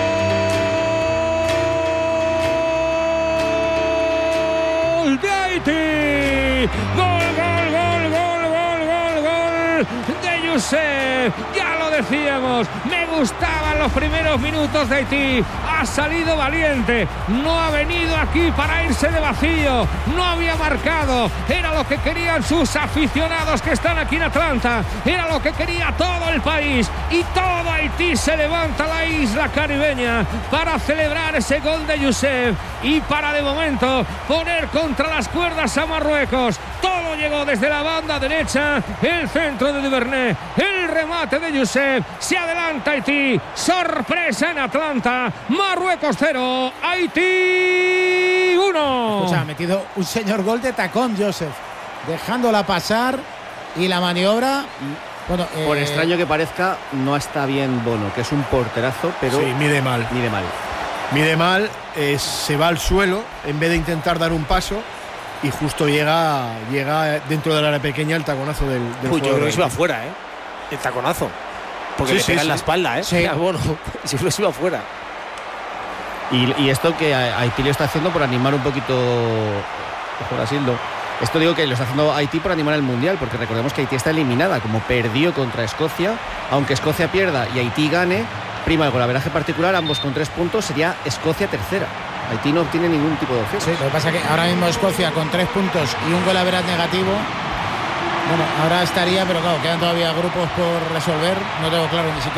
S18: de Haití, gol, gol, gol, gol, gol, gol, gol de Youssef. Ya lo decíamos, me gustaban los primeros minutos de Haití. Ha salido valiente, no ha venido aquí para irse de vacío, no había marcado, era lo que querían sus aficionados que están aquí en Atlanta, era lo que quería todo el país, y todo Haití se levanta a la isla caribeña para celebrar ese gol de Youssef y para de momento poner contra las cuerdas a Marruecos. Todo llegó desde la banda derecha, el centro de Duvernay, el remate de Youssef, se adelanta Haití, sorpresa en Atlanta, Marruecos cero, Haití uno.
S6: Escucha, ha metido un señor gol de tacón Youssef, dejándola pasar, y la maniobra, bueno, eh...
S10: por extraño que parezca, no está bien Bono, que es un porterazo, pero
S24: sí, mide mal.
S10: Mide mal.
S24: Mide mal, eh, se va al suelo en vez de intentar dar un paso, y justo llega llega dentro del área pequeña el taconazo del, del
S23: Uy, yo creo que se iba
S24: Haití.
S23: afuera, ¿eh? El taconazo. Porque
S24: Sí,
S23: le
S24: sí,
S23: pega
S24: sí.
S23: en la espalda, ¿eh?
S10: Sí.
S23: Bueno, si lo iba afuera.
S10: Y, y esto que Haití lo está haciendo por animar un poquito, ojo Brasildo, esto digo que lo está haciendo Haití por animar el Mundial, porque recordemos que Haití está eliminada, como perdió contra Escocia. Aunque Escocia pierda y Haití gane, prima el golaveraje particular, ambos con tres puntos, sería Escocia tercera. Haití no obtiene ningún tipo de opción.
S6: Sí, lo que pasa es que ahora mismo Escocia con tres puntos y un golaveraje negativo, bueno, ahora estaría, pero claro, quedan todavía grupos por resolver, no tengo claro ni siquiera